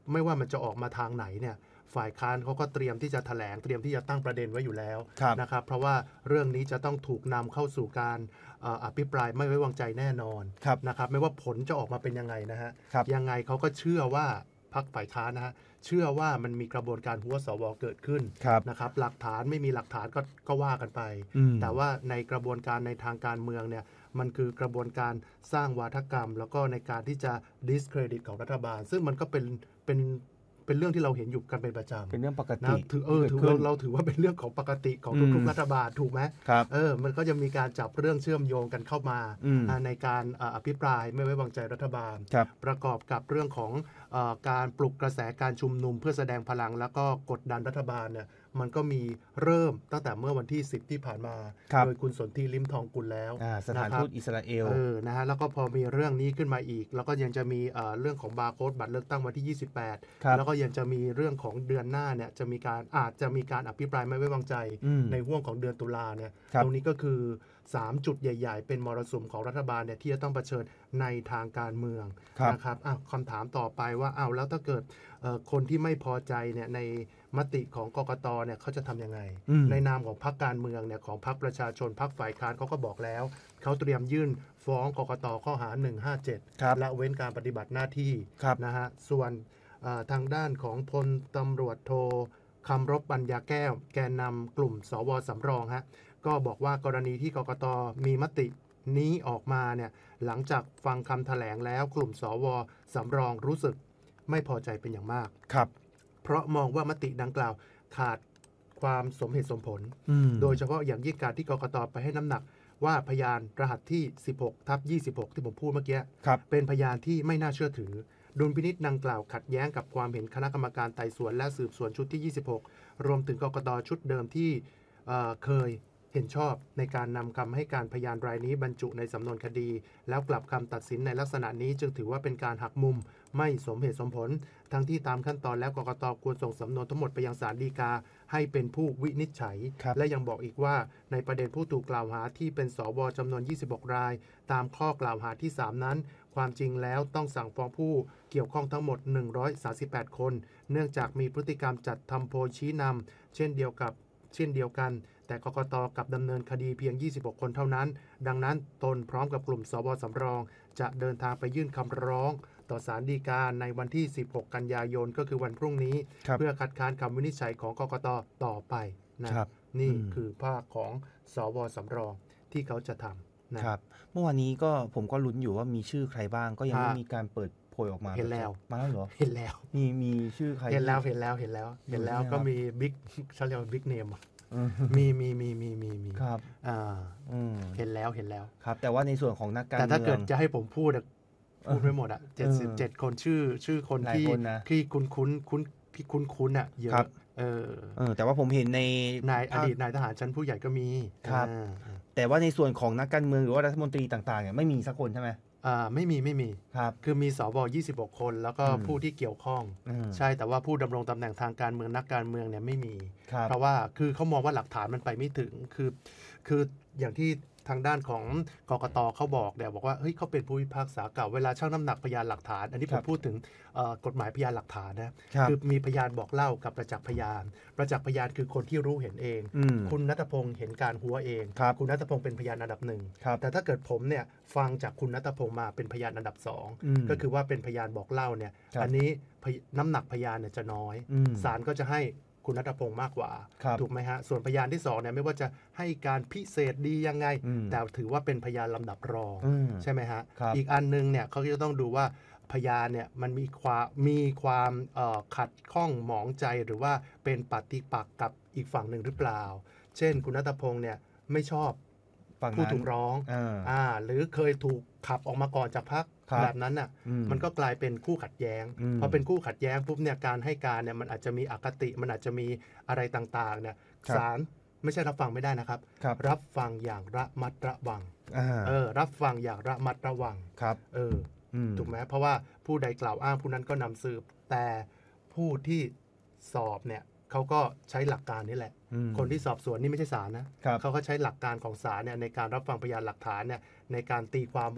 ไม่ว่ามันจะออกมาทางไหนเนี่ยฝ่ายค้านเขาก็เตรียมที่จะแถลงเตรียมที่จะตั้งประเด็นไว้อยู่แล้วนะครับเพราะว่าเรื่องนี้จะต้องถูกนำเข้าสู่การอภิปรายไม่ไว้วางใจแน่นอนนะครับไม่ว่าผลจะออกมาเป็นยังไงนะฮะยังไงเขาก็เชื่อว่าพรรคฝ่ายค้านนะฮะเชื่อว่ามันมีกระบวนการหัวสวเกิดขึ้นนะครับหลักฐานไม่มีหลักฐานก็ก็ว่ากันไปแต่ว่าในกระบวนการในทางการเมืองเนี่ยมันคือกระบวนการสร้างวาทกรรมแล้วก็ในการที่จะ discredit ของรัฐบาลซึ่งมันก็เป็นเป็นเป็นเรื่องที่เราเห็นอยู่กันเป็นประจำเป็นเรื่องปกตินะถือเออถือเราเราถือว่าเป็นเรื่องของปกติของทุกๆรัฐบาลถูกไหมครับเออมันก็จะมีการจับเรื่องเชื่อมโยงกันเข้ามาในการอภิปรายไม่ไว้วางใจรัฐบาลประกอบกับเรื่องของการปลุกกระแสการชุมนุมเพื่อแสดงพลังแล้วก็กดดันรัฐบาลเนี่ยมันก็มีเริ่มตั้งแต่เมื่อวันที่สิบที่ผ่านมาโดยคุณสนธิลิ้มทองกุลแล้วสถานทูตอิสราเอลเออนะฮะแล้วก็พอมีเรื่องนี้ขึ้นมาอีกแล้วก็ยังจะมีเรื่องของบาร์โค้ดบัตรเลือกตั้งวันที่ยี่สิบแปดแล้วก็ยังจะมีเรื่องของเดือนหน้าเนี่ยจะมีการอาจจะมีการอภิปรายไม่ไว้วางใจในห่วงของเดือนตุลาเนี่ยตรงนี้ก็คือสามจุดใหญ่ๆเป็นมรสุมของรัฐบาลเนี่ยที่จะต้องเผชิญในทางการเมืองนะครับอ้าวคำถามต่อไปว่าอ้าวแล้วถ้าเกิดคนที่ไม่พอใจเนี่ยในมติของกกตเนี่ยเขาจะทำยังไงในนามของพรรคการเมืองเนี่ยของพรรคประชาชนพรรคฝ่ายค้านเขาก็บอกแล้วเขาเตรียมยื่นฟ้องกกตข้อหาหนึ่งห้าเจ็ดและเว้นการปฏิบัติหน้าที่นะฮะส่วนทางด้านของพลตำรวจโทคำรบปัญญาแก้วแกนนำกลุ่มสวสำรองฮะก็บอกว่ากรณีที่กกตมีมตินี้ออกมาเนี่ยหลังจากฟังคำแถลงแล้วกลุ่มสวสำรองรู้สึกไม่พอใจเป็นอย่างมากครับเพราะมองว่ามติดังกล่าวขาดความสมเหตุสมผลโดยเฉพาะอย่างยิ่งการที่กกตไปให้น้ำหนักว่าพยานรหัสที่ สิบหกทับยี่สิบหก ที่ผมพูดเมื่อกี้เป็นพยานที่ไม่น่าเชื่อถือดุลพินิจดังกล่าวขัดแย้งกับความเห็นคณะกรรมการไต่สวนและสืบสวนชุดที่ยี่สิบหกรวมถึงกกตชุดเดิมที่เอ่อเคยเห็นชอบในการนำคำให้การพยานรายนี้บรรจุในสำนวนคดีแล้วกลับคำตัดสินในลักษณะนี้จึงถือว่าเป็นการหักมุมไม่สมเหตุสมผลทั้งที่ตามขั้นตอนแล้วกกตควรส่งสำนวนทั้งหมดไปยังศาลฎีกาให้เป็นผู้วินิจฉัยและยังบอกอีกว่าในประเด็นผู้ถูกกล่าวหาที่เป็นสวจำนวนยี่สิบหกรายตามข้อกล่าวหาที่สามนั้นความจริงแล้วต้องสั่งฟ้องผู้เกี่ยวข้องทั้งหมดหนึ่งร้อยสามสิบแปดคนเนื่องจากมีพฤติกรรมจัดทำโพยชี้นำเช่นเดียวกับเช่นเดียวกันแต่กกตกับดำเนินคดีเพียงยี่สิบหกคนเท่านั้นดังนั้นตนพร้อมกับกลุ่มสวสำรองจะเดินทางไปยื่นคำร้องต่อศาลฎีกาในวันที่สิบหกกันยายนก็คือวันพรุ่งนี้เพื่อคัดค้านคำวินิจฉัยของกกตต่อไปนะนี่คือภาคของสวสำรองที่เขาจะทำนะครับเมื่อวานนี้ก็ผมก็ลุ้นอยู่ว่ามีชื่อใครบ้างก็ยังไม่มีการเปิดโพยออกมาเห็นแล้วมาแล้วเหรอเห็นแล้วมีมีชื่อใครเห็นแล้วเห็นแล้วเห็นแล้วเห็นแล้วก็มีบิ๊กเขาเรียกว่าบิ๊กเนมมีมีมีมีมีมีครับอ่าเห็นแล้วเห็นแล้วครับแต่ว่าในส่วนของนักการเมืองแต่ถ้าเกิดจะให้ผมพูดพูดไม่หมดอ่ะเจ็ดสิบเจ็ดคนชื่อชื่อคนที่ที่คุ้นคุ้นคุ้นที่คุ้นคุ้นอ่ะเยอะเออเออแต่ว่าผมเห็นในนายอดีตนายทหารชั้นผู้ใหญ่ก็มีครับแต่ว่าในส่วนของนักการเมืองหรือว่ารัฐมนตรีต่างๆเนี่ยไม่มีสักคนใช่ไหมอ่าไม่มีไม่มีครับคือมีสวยี่สิบหกคนแล้วก็ผู้ที่เกี่ยวข้องใช่แต่ว่าผู้ดำรงตำแหน่งทางการเมืองนักการเมืองเนี่ยไม่มีเพราะว่าคือเขามองว่าหลักฐานมันไปไม่ถึงคือคืออย่างที่ทางด้านของกกตเขาบอกเนี่ยบอกว่าเฮ้ยเขาเป็นผู้พิพากษาเก่าเวลาชั่งน้ำหนักพยานหลักฐานอันนี้ผมพูดถึงกฎหมายพยานหลักฐานนะคือมีพยานบอกเล่ากับประจักษ์พยานประจักษ์พยานคือคนที่รู้เห็นเองคุณณัฐพงศ์เห็นการหัวเองคุณณัฐพงศ์เป็นพยานอันดับหนึ่งแต่ถ้าเกิดผมเนี่ยฟังจากคุณณัฐพงศ์มาเป็นพยานอันดับสองก็คือว่าเป็นพยานบอกเล่าเนี่ยอันนี้น้ำหนักพยานเนี่ยจะน้อยศาลก็จะให้คุณณัฐพงศ์มากกว่าถูกไหมฮะส่วนพยานที่สองเนี่ยไม่ว่าจะให้การพิเศษดียังไงแต่ถือว่าเป็นพยานลำดับรองใช่ไหมฮะอีกอันนึงเนี่ยเขาจะต้องดูว่าพยานเนี่ยมันมีความมีความขัดข้องหมองใจหรือว่าเป็นปฏิปักษ์กับอีกฝั่งหนึ่งหรือเปล่าเช่นคุณณัฐพงศ์เนี่ยไม่ชอบผู้ถูกร้องอ่าหรือเคยถูกขับออกมาก่อนจากพรรคแบบนั้นน่ะมันก็กลายเป็นคู่ขัดแย้งพอเป็นคู่ขัดแย้งปุ๊บเนี่ยการให้การเนี่ยมันอาจจะมีอคติมันอาจจะมีอะไรต่างๆเนี่ยศาลไม่ใช่รับฟังไม่ได้นะครับรับฟังอย่างระมัดระวังเออรับฟังอย่างระมัดระวังครับเออถูกไหมเพราะว่าผู้ใดกล่าวอ้างผู้นั้นก็นำสืบแต่ผู้ที่สอบเนี่ยเขาก็ใช้หลักการนี่แหละคนที่สอบสวนนี่ไม่ใช่ศาลนะเขาก็ใช้หลักการของศาลเนี่ยในการรับฟังพยานหลักฐานเนี่ยในการตีความว่า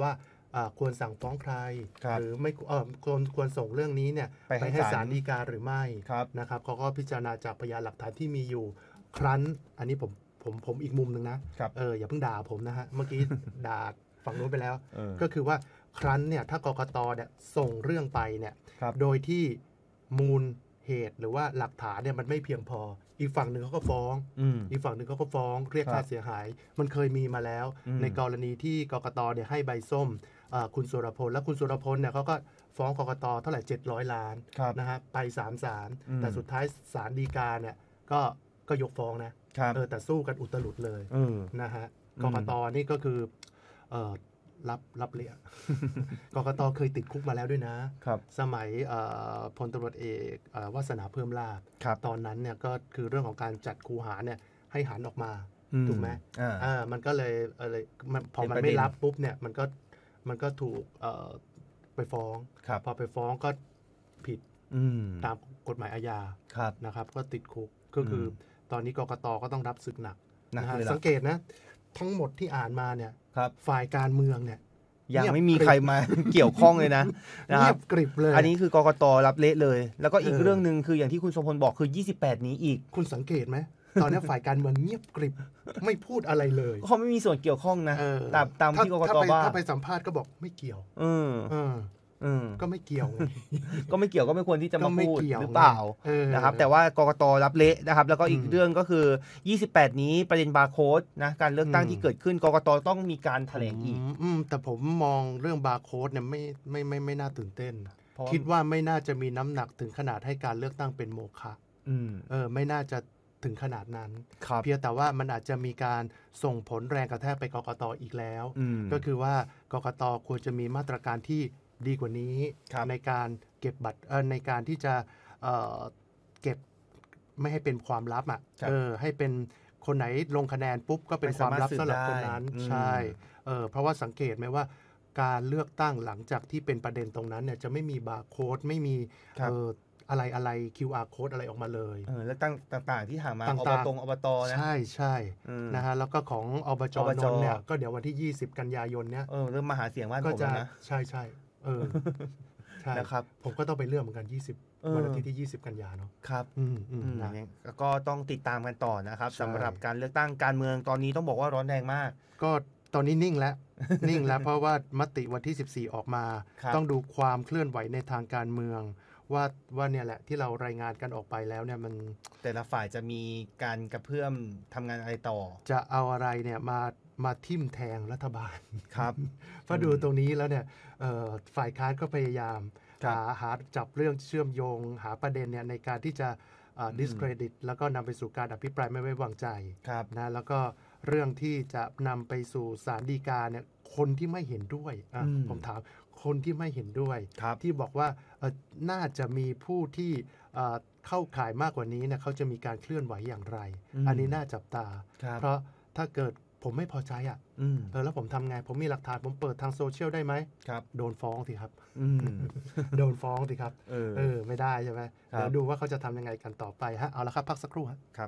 ควรสั่งฟ้องใครรหรือไม่เอ่อควรควรส่งเรื่องนี้เนี่ยไปให้ไปให้ศาลศาลฎีกาหรือไม่ครับนะครับเขาก็พิจารณาจากพยานหลักฐานที่มีอยู่ครั้นอันนี้ผมผมผมอีกมุมหนึ่งนะครับ เอออย่าเพิ่งด่าผมนะฮะเมื่อกี้ ด่าฝั่งนู้นไปแล้วเออก็คือว่าครั้นเนี่ยถ้ากกตเนี่ยส่งเรื่องไปเนี่ยครับโดยที่มูลเหตุหรือว่าหลักฐานเนี่ยมันไม่เพียงพออีกฝั่งหนึ่งเขาก็ฟ้องอืมอีกฝั่งหนึ่งเขาก็ฟ้องเรียกครัค่าบเสียหาย มันเคยมีมาแล้วอืมในกรณีที่กกตเนี่ยให้ใบส้มเอ่อคุณสุรพลและคุณสุรพลเนี่ยเขาก็ฟ้องกกตเท่าไหร่เจ็ดร้อยล้านครับนะฮะไปสามศาลอืมแต่สุดท้ายศาลฎีกาเนี่ยก็ก็ยกฟ้องนะครับ เออแต่สู้กันอุตลุดเลยเออนะฮะอืมกกตนี่ก็คือเอ่อรับรับเลี้ย กกตเคยติดคุกมาแล้วด้วยนะครับสมัยเอ่อพลตำรวจเอกเอ่อวาสนาเพิ่มลาภครับตอนนั้นเนี่ยก็คือเรื่องของการจัดคูหาเนี่ยให้หันออกมาอืถูกไหมอ่าอ่ามันก็เลยอะไรมันพอเป็นมันประเด็นไม่รับปุ๊บเนี่ยมันก็มันก็ถูกเอ่อไปฟ้องครับพอไปฟ้องก็ผิดอืมตามกฎหมายอาญาครับนะครับ ก็ติดคุกก็คืออมตอนนี้กกตก็ต้องรับศึกหนักหนักนะฮะเลยล่ะสังเกตนะ ทั้งหมดที่อ่านมาเนี่ยครับฝ่ายการเมืองเนี่ยยังเงียบไม่มีกริบใครมา เกี่ยวข้องเลยนะนะคเงีรัยบบกริบเลยอันนี้คือกกตรับเละเลย แล้วก็อีกเออเรื่องหนึ่งคืออย่างที่คุณสมพลบอกคือยี่สิบแปดนี้อีกคุณสังเกตไหม ตอนนี้ฝ่ายการเมืองเงียบกริบไม่พูดอะไรเลยเขาไม่มีส่วนเกี่ยวข้องนะเออตามตามถ้ที่กกถ้าตไปว่าถ้าไปสัมภาษณ์ก็บอกไม่เกี่ยวเออเออเออก็ไม่เกี่ยวไงก็ไม่เกี่ยวก็ไม่ควรที่จะก็มาไม่พูดเกี่ยวหรือเปล่าเออนะครับ แต่ว่ากกตรับเละนะครับ แล้วก็อีกอืมเรื่องก็คือยี่สิบแปดนี้ประเด็นบาร์โค้ดนะการเลือกตั้งอืมที่เกิดขึ้นกกตต้องมีการแถลงอีกมอืมแต่ผมมองเรื่องบาร์โค้ดเนี่ยไม่ไม่ไม่ไม่น่าตื่นเต้นเพราะคิดว่าไม่น่าจะมีน้ำหนักถึงขนาดให้การเลือกตั้งเป็นโมฆะอืมเออไม่น่าจะถึงขนาดนั้นครับเพียงแต่ว่ามันอาจจะมีการส่งผลแรงกระแทกไปกกตอีกแล้วอืมก็คือว่ากกตควรจะมีมาตรการที่ดีกว่านี้ครับในการเก็บบัตรเอ่อในการที่จะเอ่อเก็บไม่ให้เป็นความลับอ่ะครับเออให้เป็นคนไหนลงคะแนนปุ๊บก็เป็นความลับไม่สำสามารถหรับสืบคนได้นั้นอืมใช่เออเพราะว่าสังเกตไหมว่า การเลือกตั้งหลังจากที่เป็นประเด็นตรงนั้นเนี่ยจะไม่มีบาร์โค้ดไม่มีครับเอออะไรอะไร คิว อาร์ code อะไรออกมาเลยเออแล้วตั้งต่างๆที่ห่างมาต่าอง บๆตอบตนะใช่ใช่อืมนะฮะแล้วก็ของอบจอบจนนท์เนี่ยก็เดี๋ยววันที่ ยี่สิบ กันยายนเนี่ยเออเริ่มมาหาเสียงบ้านก็ผมจะแล้วนะใช่ใช่เออ ใช่นะครับผมก็ต้องไปเลือกเหมือนกัน ยี่สิบเออวันอาทิตย์ที่ ยี่สิบ กันยาเนาะครับอืมอืมอืมนะแล้วก็ต้องติดตามกันต่อนะครับใช่สำหรับการเลือกตั้งการเมืองตอนนี้ต้องบอกว่าร้อนแรงมากก็ตอนนี้นิ่งแล้ว นิ่งแล้วเพราะว่ามติวันที่ สิบสี่ ออกมาครับต้องดูความเคลื่อนไหวในทางการเมือง ว่าว่าเนี่ยแหละที่เรารายงานกันออกไปแล้วเนี่ยมันแต่ละฝ่ายจะมีการกระเพื่อมทำงานอะไรต่อจะเอาอะไรเนี่ยมามาทิ่มแทงรัฐบาลครับเพราะดูตรงนี้แล้วเนี่ยเอ่อฝ่ายค้านก็พยายามครับหาหาจับเรื่องเชื่อมโยง หาประเด็นเนี่ยในการที่จะเอ่อ discredit แล้วก็นำไปสู่การอภิปรายไม่ไว้วางใจครับนะแล้วก็เรื่องที่จะนำไปสู่ศาลฎีกาเนี่ยคนที่ไม่เห็นด้วยอ่ะอืมผมถามคนที่ไม่เห็นด้วยครับที่บอกว่าเอ่อน่าจะมีผู้ที่เอ่อเข้าข่ายมากกว่านี้เนี่ยเขาจะมีการเคลื่อนไหวอย่างไรอืมอันนี้น่าจับตาครับเพราะถ้าเกิดผมไม่พอใจอ่ะอืมเออแล้วผมทำไง ผมมีหลักฐานผมเปิดทางโซเชียลได้ไหมครับโดนฟ้องสิครับอืมโดนฟ้องสิครับเออเออ ไม่ได้ใช่ไหมครับเดี๋ยวดูว่าเขาจะทำยังไงกันต่อไปฮะเอาละครับพักสักครู่ฮะครับ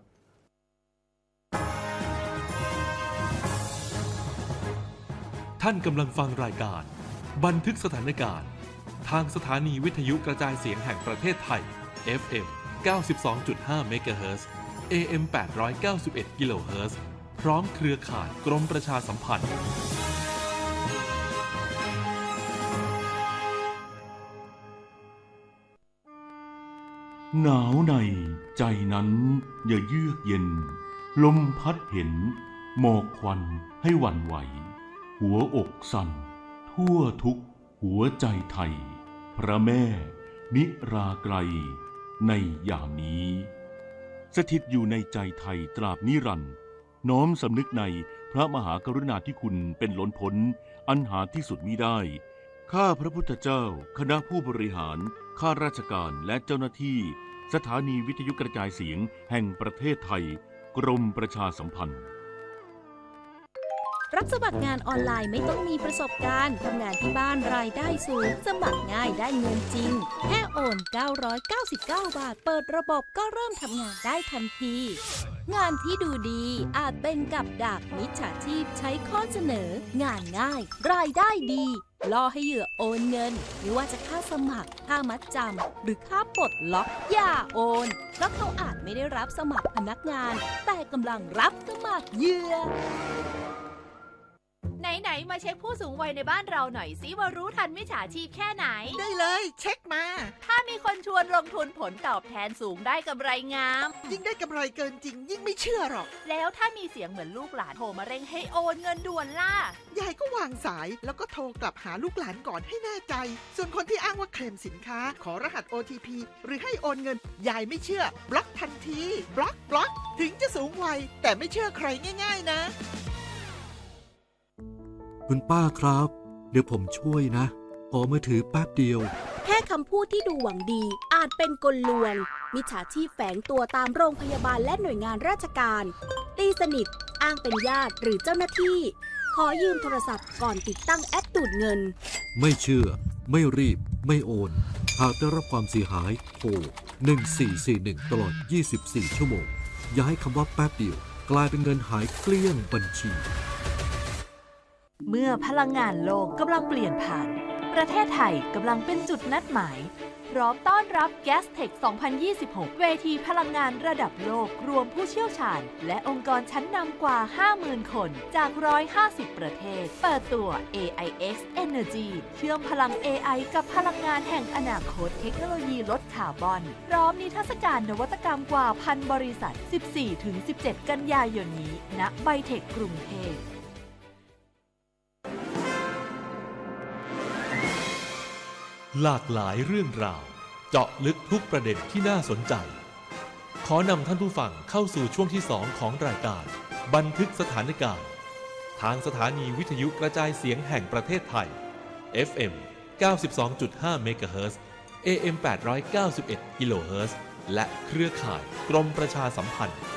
ท่านกำลังฟังรายการบันทึกสถานการณ์ทางสถานีวิทยุกระจายเสียงแห่งประเทศไทย เอฟ เอ็ม เก้าสิบสองจุดห้า เมกะเฮิรตซ์ เอ เอ็ม แปดร้อยเก้าสิบเอ็ด กิโลเฮิรตซ์ พร้อมเครือข่ายกรมประชาสัมพันธ์หนาวในใจนั้นอย่าเยือกเย็น ลมพัดเห็นหมอกควันให้หวั่นไหว หัวอกสั่นทั่วทุกหัวใจไทย พระแม่นิราไกลในยามนี้ สถิตอยู่ในใจไทยตราบนิรันดร์น้อมสำนึกในพระมหากรุณาธิคุณเป็นล้นพ้นอันหาที่สุดมิได้ ข้าพระพุทธเจ้าคณะผู้บริหารข้าราชการและเจ้าหน้าที่สถานีวิทยุกระจายเสียงแห่งประเทศไทยกรมประชาสัมพันธ์รับสมัครงานออนไลน์ไม่ต้องมีประสบการณ์ทำงานที่บ้านรายได้สูง สมัครง่ายได้เงินจริง แค่โอนเก้าร้อยเก้าสิบเก้า บาท เปิดระบบก็เริ่มทำงานได้ทันที งานที่ดูดีอาจเป็นกับดักมิจฉาชีพใช้ข้อเสนอ งานง่าย รายได้ดีล่อให้เหยื่อโอนเงินไม่ว่าจะค่าสมัครค่ามัดจำหรือค่าปลดล็อกอย่าโอนเพราะเขาอาจไม่ได้รับสมัครพนักงานแต่กำลังรับสมัครเหยื่อไหนๆมาเช็คผู้สูงวัยในบ้านเราหน่อยสิว่ารู้ทันมิจฉาชีพแค่ไหนได้เลยเช็คมาถ้ามีคนชวนลงทุนผลตอบแทนสูงได้กำไรงามยิ่งได้กำไรเกินจริงยิ่งไม่เชื่อหรอกแล้วถ้ามีเสียงเหมือนลูกหลานโทรมาเร่งให้โอนเงินด่วนล่ะยายก็วางสายแล้วก็โทรกลับหาลูกหลานก่อนให้แน่ใจส่วนคนที่อ้างว่าเคลมสินค้าขอรหัส โอ ที พี หรือให้โอนเงินยายไม่เชื่อบล็อกทันทีบล็อกบล็อกถึงจะสูงวัยแต่ไม่เชื่อใครง่ายๆนะคุณป้าครับเดี๋ยวผมช่วยนะขอมือถือแป๊บเดียวแค่คำพูดที่ดูหวังดีอาจเป็นกลลวงมิจฉาชีพแฝงตัวตามโรงพยาบาลและหน่วยงานราชการตีสนิทอ้างเป็นญาติหรือเจ้าหน้าที่ขอยืมโทรศัพท์ก่อนติดตั้งแอปดูดเงินไม่เชื่อไม่รีบไม่โอนหากได้รับความเสียหายโทรหนึ่งสี่สี่หนึ่งตลอดยี่สิบสี่ชั่วโมงอย่าให้คำว่าแป๊บเดียวกลายเป็นเงินหายเกลี้ยงบัญชีเมื่อพลังงานโลกกำลังเปลี่ยนผ่านประเทศไทยกำลังเป็นจุดนัดหมายพร้อมต้อนรับ แกสเทค สองพันยี่สิบหก เวทีพลังงานระดับโลกรวมผู้เชี่ยวชาญและองค์กรชั้นนำกว่า ห้าหมื่น คนจาก หนึ่งร้อยห้าสิบ ประเทศเปิดตัว เอ ไอ เอ็กซ์ Energy เชื่อมพลัง เอ ไอ กับพลังงานแห่งอนาคตเทคโนโลยีลดคาร์บอนพร้อมนิทรรศการนวัตกรรมกว่าพันบริษัท สิบสี่ถึงสิบเจ็ด กันยายนนี้ณไบเทคกรุงเทพหลากหลายเรื่องราวเจาะลึกทุกประเด็นที่น่าสนใจขอนำท่านผู้ฟังเข้าสู่ช่วงที่สองของรายการบันทึกสถานการณ์ทางสถานีวิทยุกระจายเสียงแห่งประเทศไทย เอฟ เอ็ม เก้าสิบสองจุดห้า เมกะเฮิรตซ์ เอ เอ็ม แปดร้อยเก้าสิบเอ็ด กิโลเฮิรตซ์และเครือข่ายกรมประชาสัมพันธ์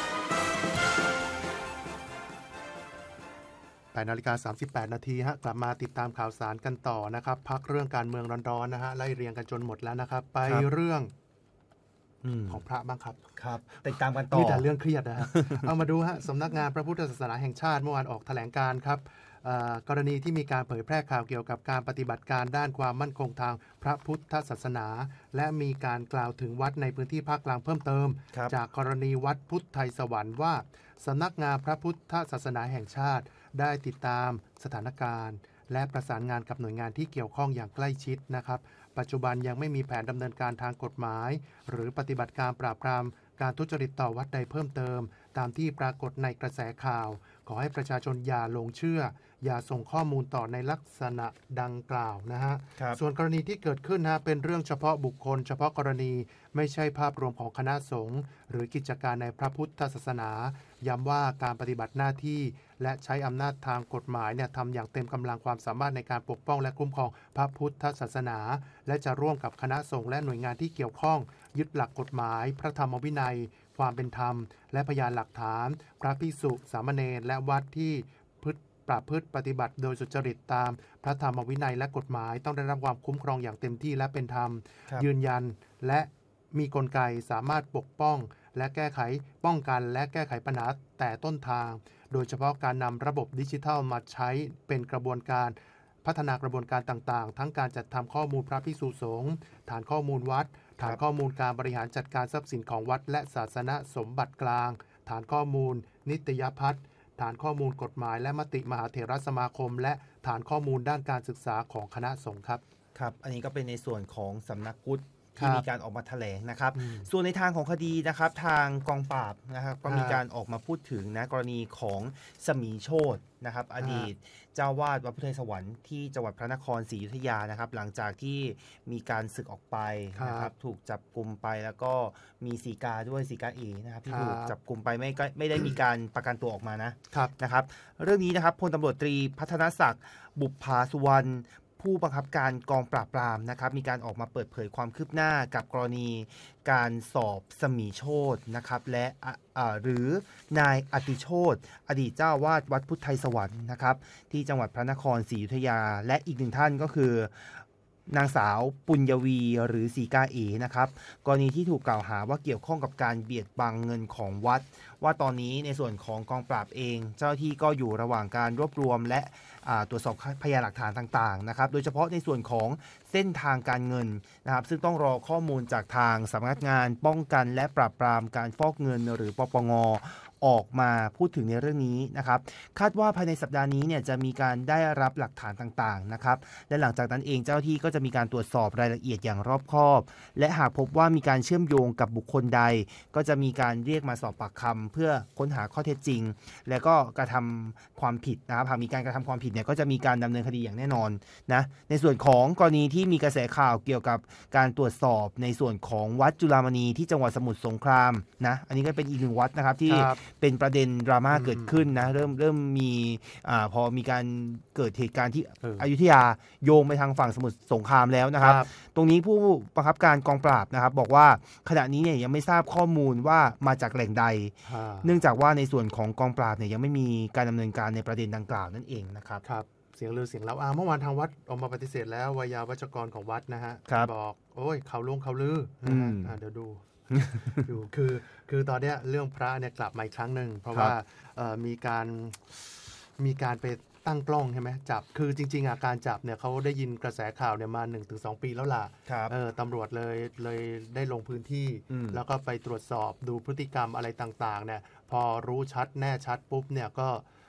แปดนาฬิกาสามสิบแปดนาทีฮะกลับมาติดตามข่าวสารกันต่อนะครับพักเรื่องการเมืองร้อนๆนะฮะไล่เรียงกันจนหมดแล้วนะครับไปเรื่องของพระบ้างครับครับติดตามกันต่อมีแต่เรื่องเครียดนะฮะ เอามาดูฮะสำนักงานพระพุทธศาสนาแห่งชาติเมื่อวานออกแถลงการครับกรณีที่มีการเผยแพร่ข่าวเกี่ยวกับการปฏิบัติการด้านความมั่นคงทางพระพุทธศาสนาและมีการกล่าวถึงวัดในพื้นที่ภาคกลางเพิ่มเติมจากกรณีวัดพุทธไทยสวรรค์ว่าสำนักงานพระพุทธศาสนาแห่งชาติได้ติดตามสถานการณ์และประสานงานกับหน่วยงานที่เกี่ยวข้องอย่างใกล้ชิดนะครับปัจจุบันยังไม่มีแผนดำเนินการทางกฎหมายหรือปฏิบัติการปราบปรามการทุจริตต่อวัดใดเพิ่มเติมตามที่ปรากฏในกระแสข่าวขอให้ประชาชนอย่าหลงเชื่ออย่าส่งข้อมูลต่อในลักษณะดังกล่าวนะฮะส่วนกรณีที่เกิดขึ้นนะเป็นเรื่องเฉพาะบุคคลเฉพาะกรณีไม่ใช่ภาพรวมของคณะสงฆ์หรือกิจการในพระพุทธศาสนาย้ำว่าการปฏิบัติหน้าที่และใช้อำนาจทางกฎหมายเนี่ยทำอย่างเต็มกำลังความสามารถในการปกป้องและคุ้มครองพระพุทธศาสนาและจะร่วมกับคณะสงฆ์และหน่วยงานที่เกี่ยวข้องยึดหลักกฎหมายพระธรรมวินัยความเป็นธรรมและพยานหลักฐานพระภิกษุสามเณรและวัดที่ประพฤติปฏิบัติโดยสุจริตตามพระธรรมวินัยและกฎหมายต้องได้รับความคุ้มครองอย่างเต็มที่และเป็นธรรมยืนยันและมีกลไกสามารถปกป้องและแก้ไขป้องกันและแก้ไขปัญหาแต่ต้นทางโดยเฉพาะการนำระบบดิจิทัลมาใช้เป็นกระบวนการพัฒนากระบวนการต่างๆทั้งการจัดทำข้อมูลพระภิกษุสงฆ์ฐานข้อมูลวัดฐานข้อมูลการบริหารจัดการทรัพย์สินของวัดและศาสนสมบัติกลางฐานข้อมูลนิตยพัฒน์ฐานข้อมูลกฎหมายและมติมหาเถรสมาคมและฐานข้อมูลด้านการศึกษาของคณะสงฆ์ครับครับอันนี้ก็เป็นในส่วนของสำนักพุทธที่มีการออกมาแถลงนะครับส่วนในทางของคดีนะครับทางกองปราบนะครับก็มีการออกมาพูดถึงนะกรณีของสมีโชตินะครับอดีตเจ้าวาดวัดพุทธไทยสวรรค์ที่จังหวัดพระนครศรีอยุธยานะครับหลังจากที่มีการสึกออกไปนะครับถูกจับกุมไปแล้วก็มีสีกาด้วยสีกาเอนะครับที่ถูกจับกุมไปไม่ไม่ได้มีการประกันตัวออกมานะนะครับเรื่องนี้นะครับพลตำรวจตรีพัฒนศักดิ์บุปภาสุวรรณผู้บังคับการกองปราบปรามนะครับมีการออกมาเปิดเผยความคืบหน้ากับกรณีการสอบสมีโชตินะครับและหรือนายอติโชติอดีตเจ้าวาดวัดพุทธไทยสวรรค์นะครับที่จังหวัดพระนครศรีอยุธยาและอีกหนึ่งท่านก็คือนางสาวปุญญวีหรือสีกาเอนะครับกรณีที่ถูกกล่าวหาว่าเกี่ยวข้องกับการเบียดบังเงินของวัดว่าตอนนี้ในส่วนของกองปราบเองเจ้าหน้าที่ก็อยู่ระหว่างการรวบรวมและตรวจสอบพยานหลักฐานต่างๆนะครับโดยเฉพาะในส่วนของเส้นทางการเงินนะครับซึ่งต้องรอข้อมูลจากทางสำนักงานป้องกันและปราบปรามการฟอกเงินหรือปปง.ออกมาพูดถึงในเรื่องนี้นะครับคาดว่าภายในสัปดาห์นี้เนี่ยจะมีการได้รับหลักฐานต่างๆนะครับและหลังจากนั้นเองเจ้าหน้าที่ก็จะมีการตรวจสอบรายละเอียดอย่างรอบคอบและหากพบว่ามีการเชื่อมโยงกับบุคคลใดก็จะมีการเรียกมาสอบปากคำเพื่อค้นหาข้อเท็จจริงและก็กระทำความผิดนะครับหากมีการกระทำความผิดเนี่ยก็จะมีการดำเนินคดีอย่างแน่นอนนะในส่วนของกรณีที่มีกระแสข่าวเกี่ยวกับการตรวจสอบในส่วนของวัดจุฬามณีที่จังหวัดสมุทรสงครามนะอันนี้ก็เป็นอีกหนึ่งวัดนะครับที่เป็นประเด็นดราม่าเกิดขึ้นนะเริ่มเริ่มมีอ่าพอมีการเกิดเหตุการณ์ที่อยุธยาโยงไปทางฝั่งสมุทรสงครามแล้วนะครับตรงนี้ผู้บังคับการกองปราบนะครับบอกว่าขณะนี้เนี่ยยังไม่ทราบข้อมูลว่ามาจากแหล่งใดเนื่องจากว่าในส่วนของกองปราบเนี่ยยังไม่มีการดำเนินการในประเด็นดังกล่าวนั่นเองนะครับครับเสียงลือเสียงเล่าอ่าเมื่อวานทางวัดออกมาปฏิเสธแล้ววิยาวัจกรของวัดนะฮะบอกโอ้ยเขาลงเขาลือนะฮะอ่าเดี๋ยวดูดูคือคือตอนเนี้ยเรื่องพระเนี่ยกลับมาอีกครั้งหนึ่งเพราะว่ามีการมีการไปตั้งกล้องใช่ไหมจับคือจริงๆอาการจับเนี่ยเขาได้ยินกระแสข่าวเนี่ยมา หนึ่งถึงสอง ปีแล้วล่ะเออตำรวจเลยเลยได้ลงพื้นที่แล้วก็ไปตรวจสอบดูพฤติกรรมอะไรต่างๆเนี่ยพอรู้ชัดแน่ชัดปุ๊บเนี่ยก็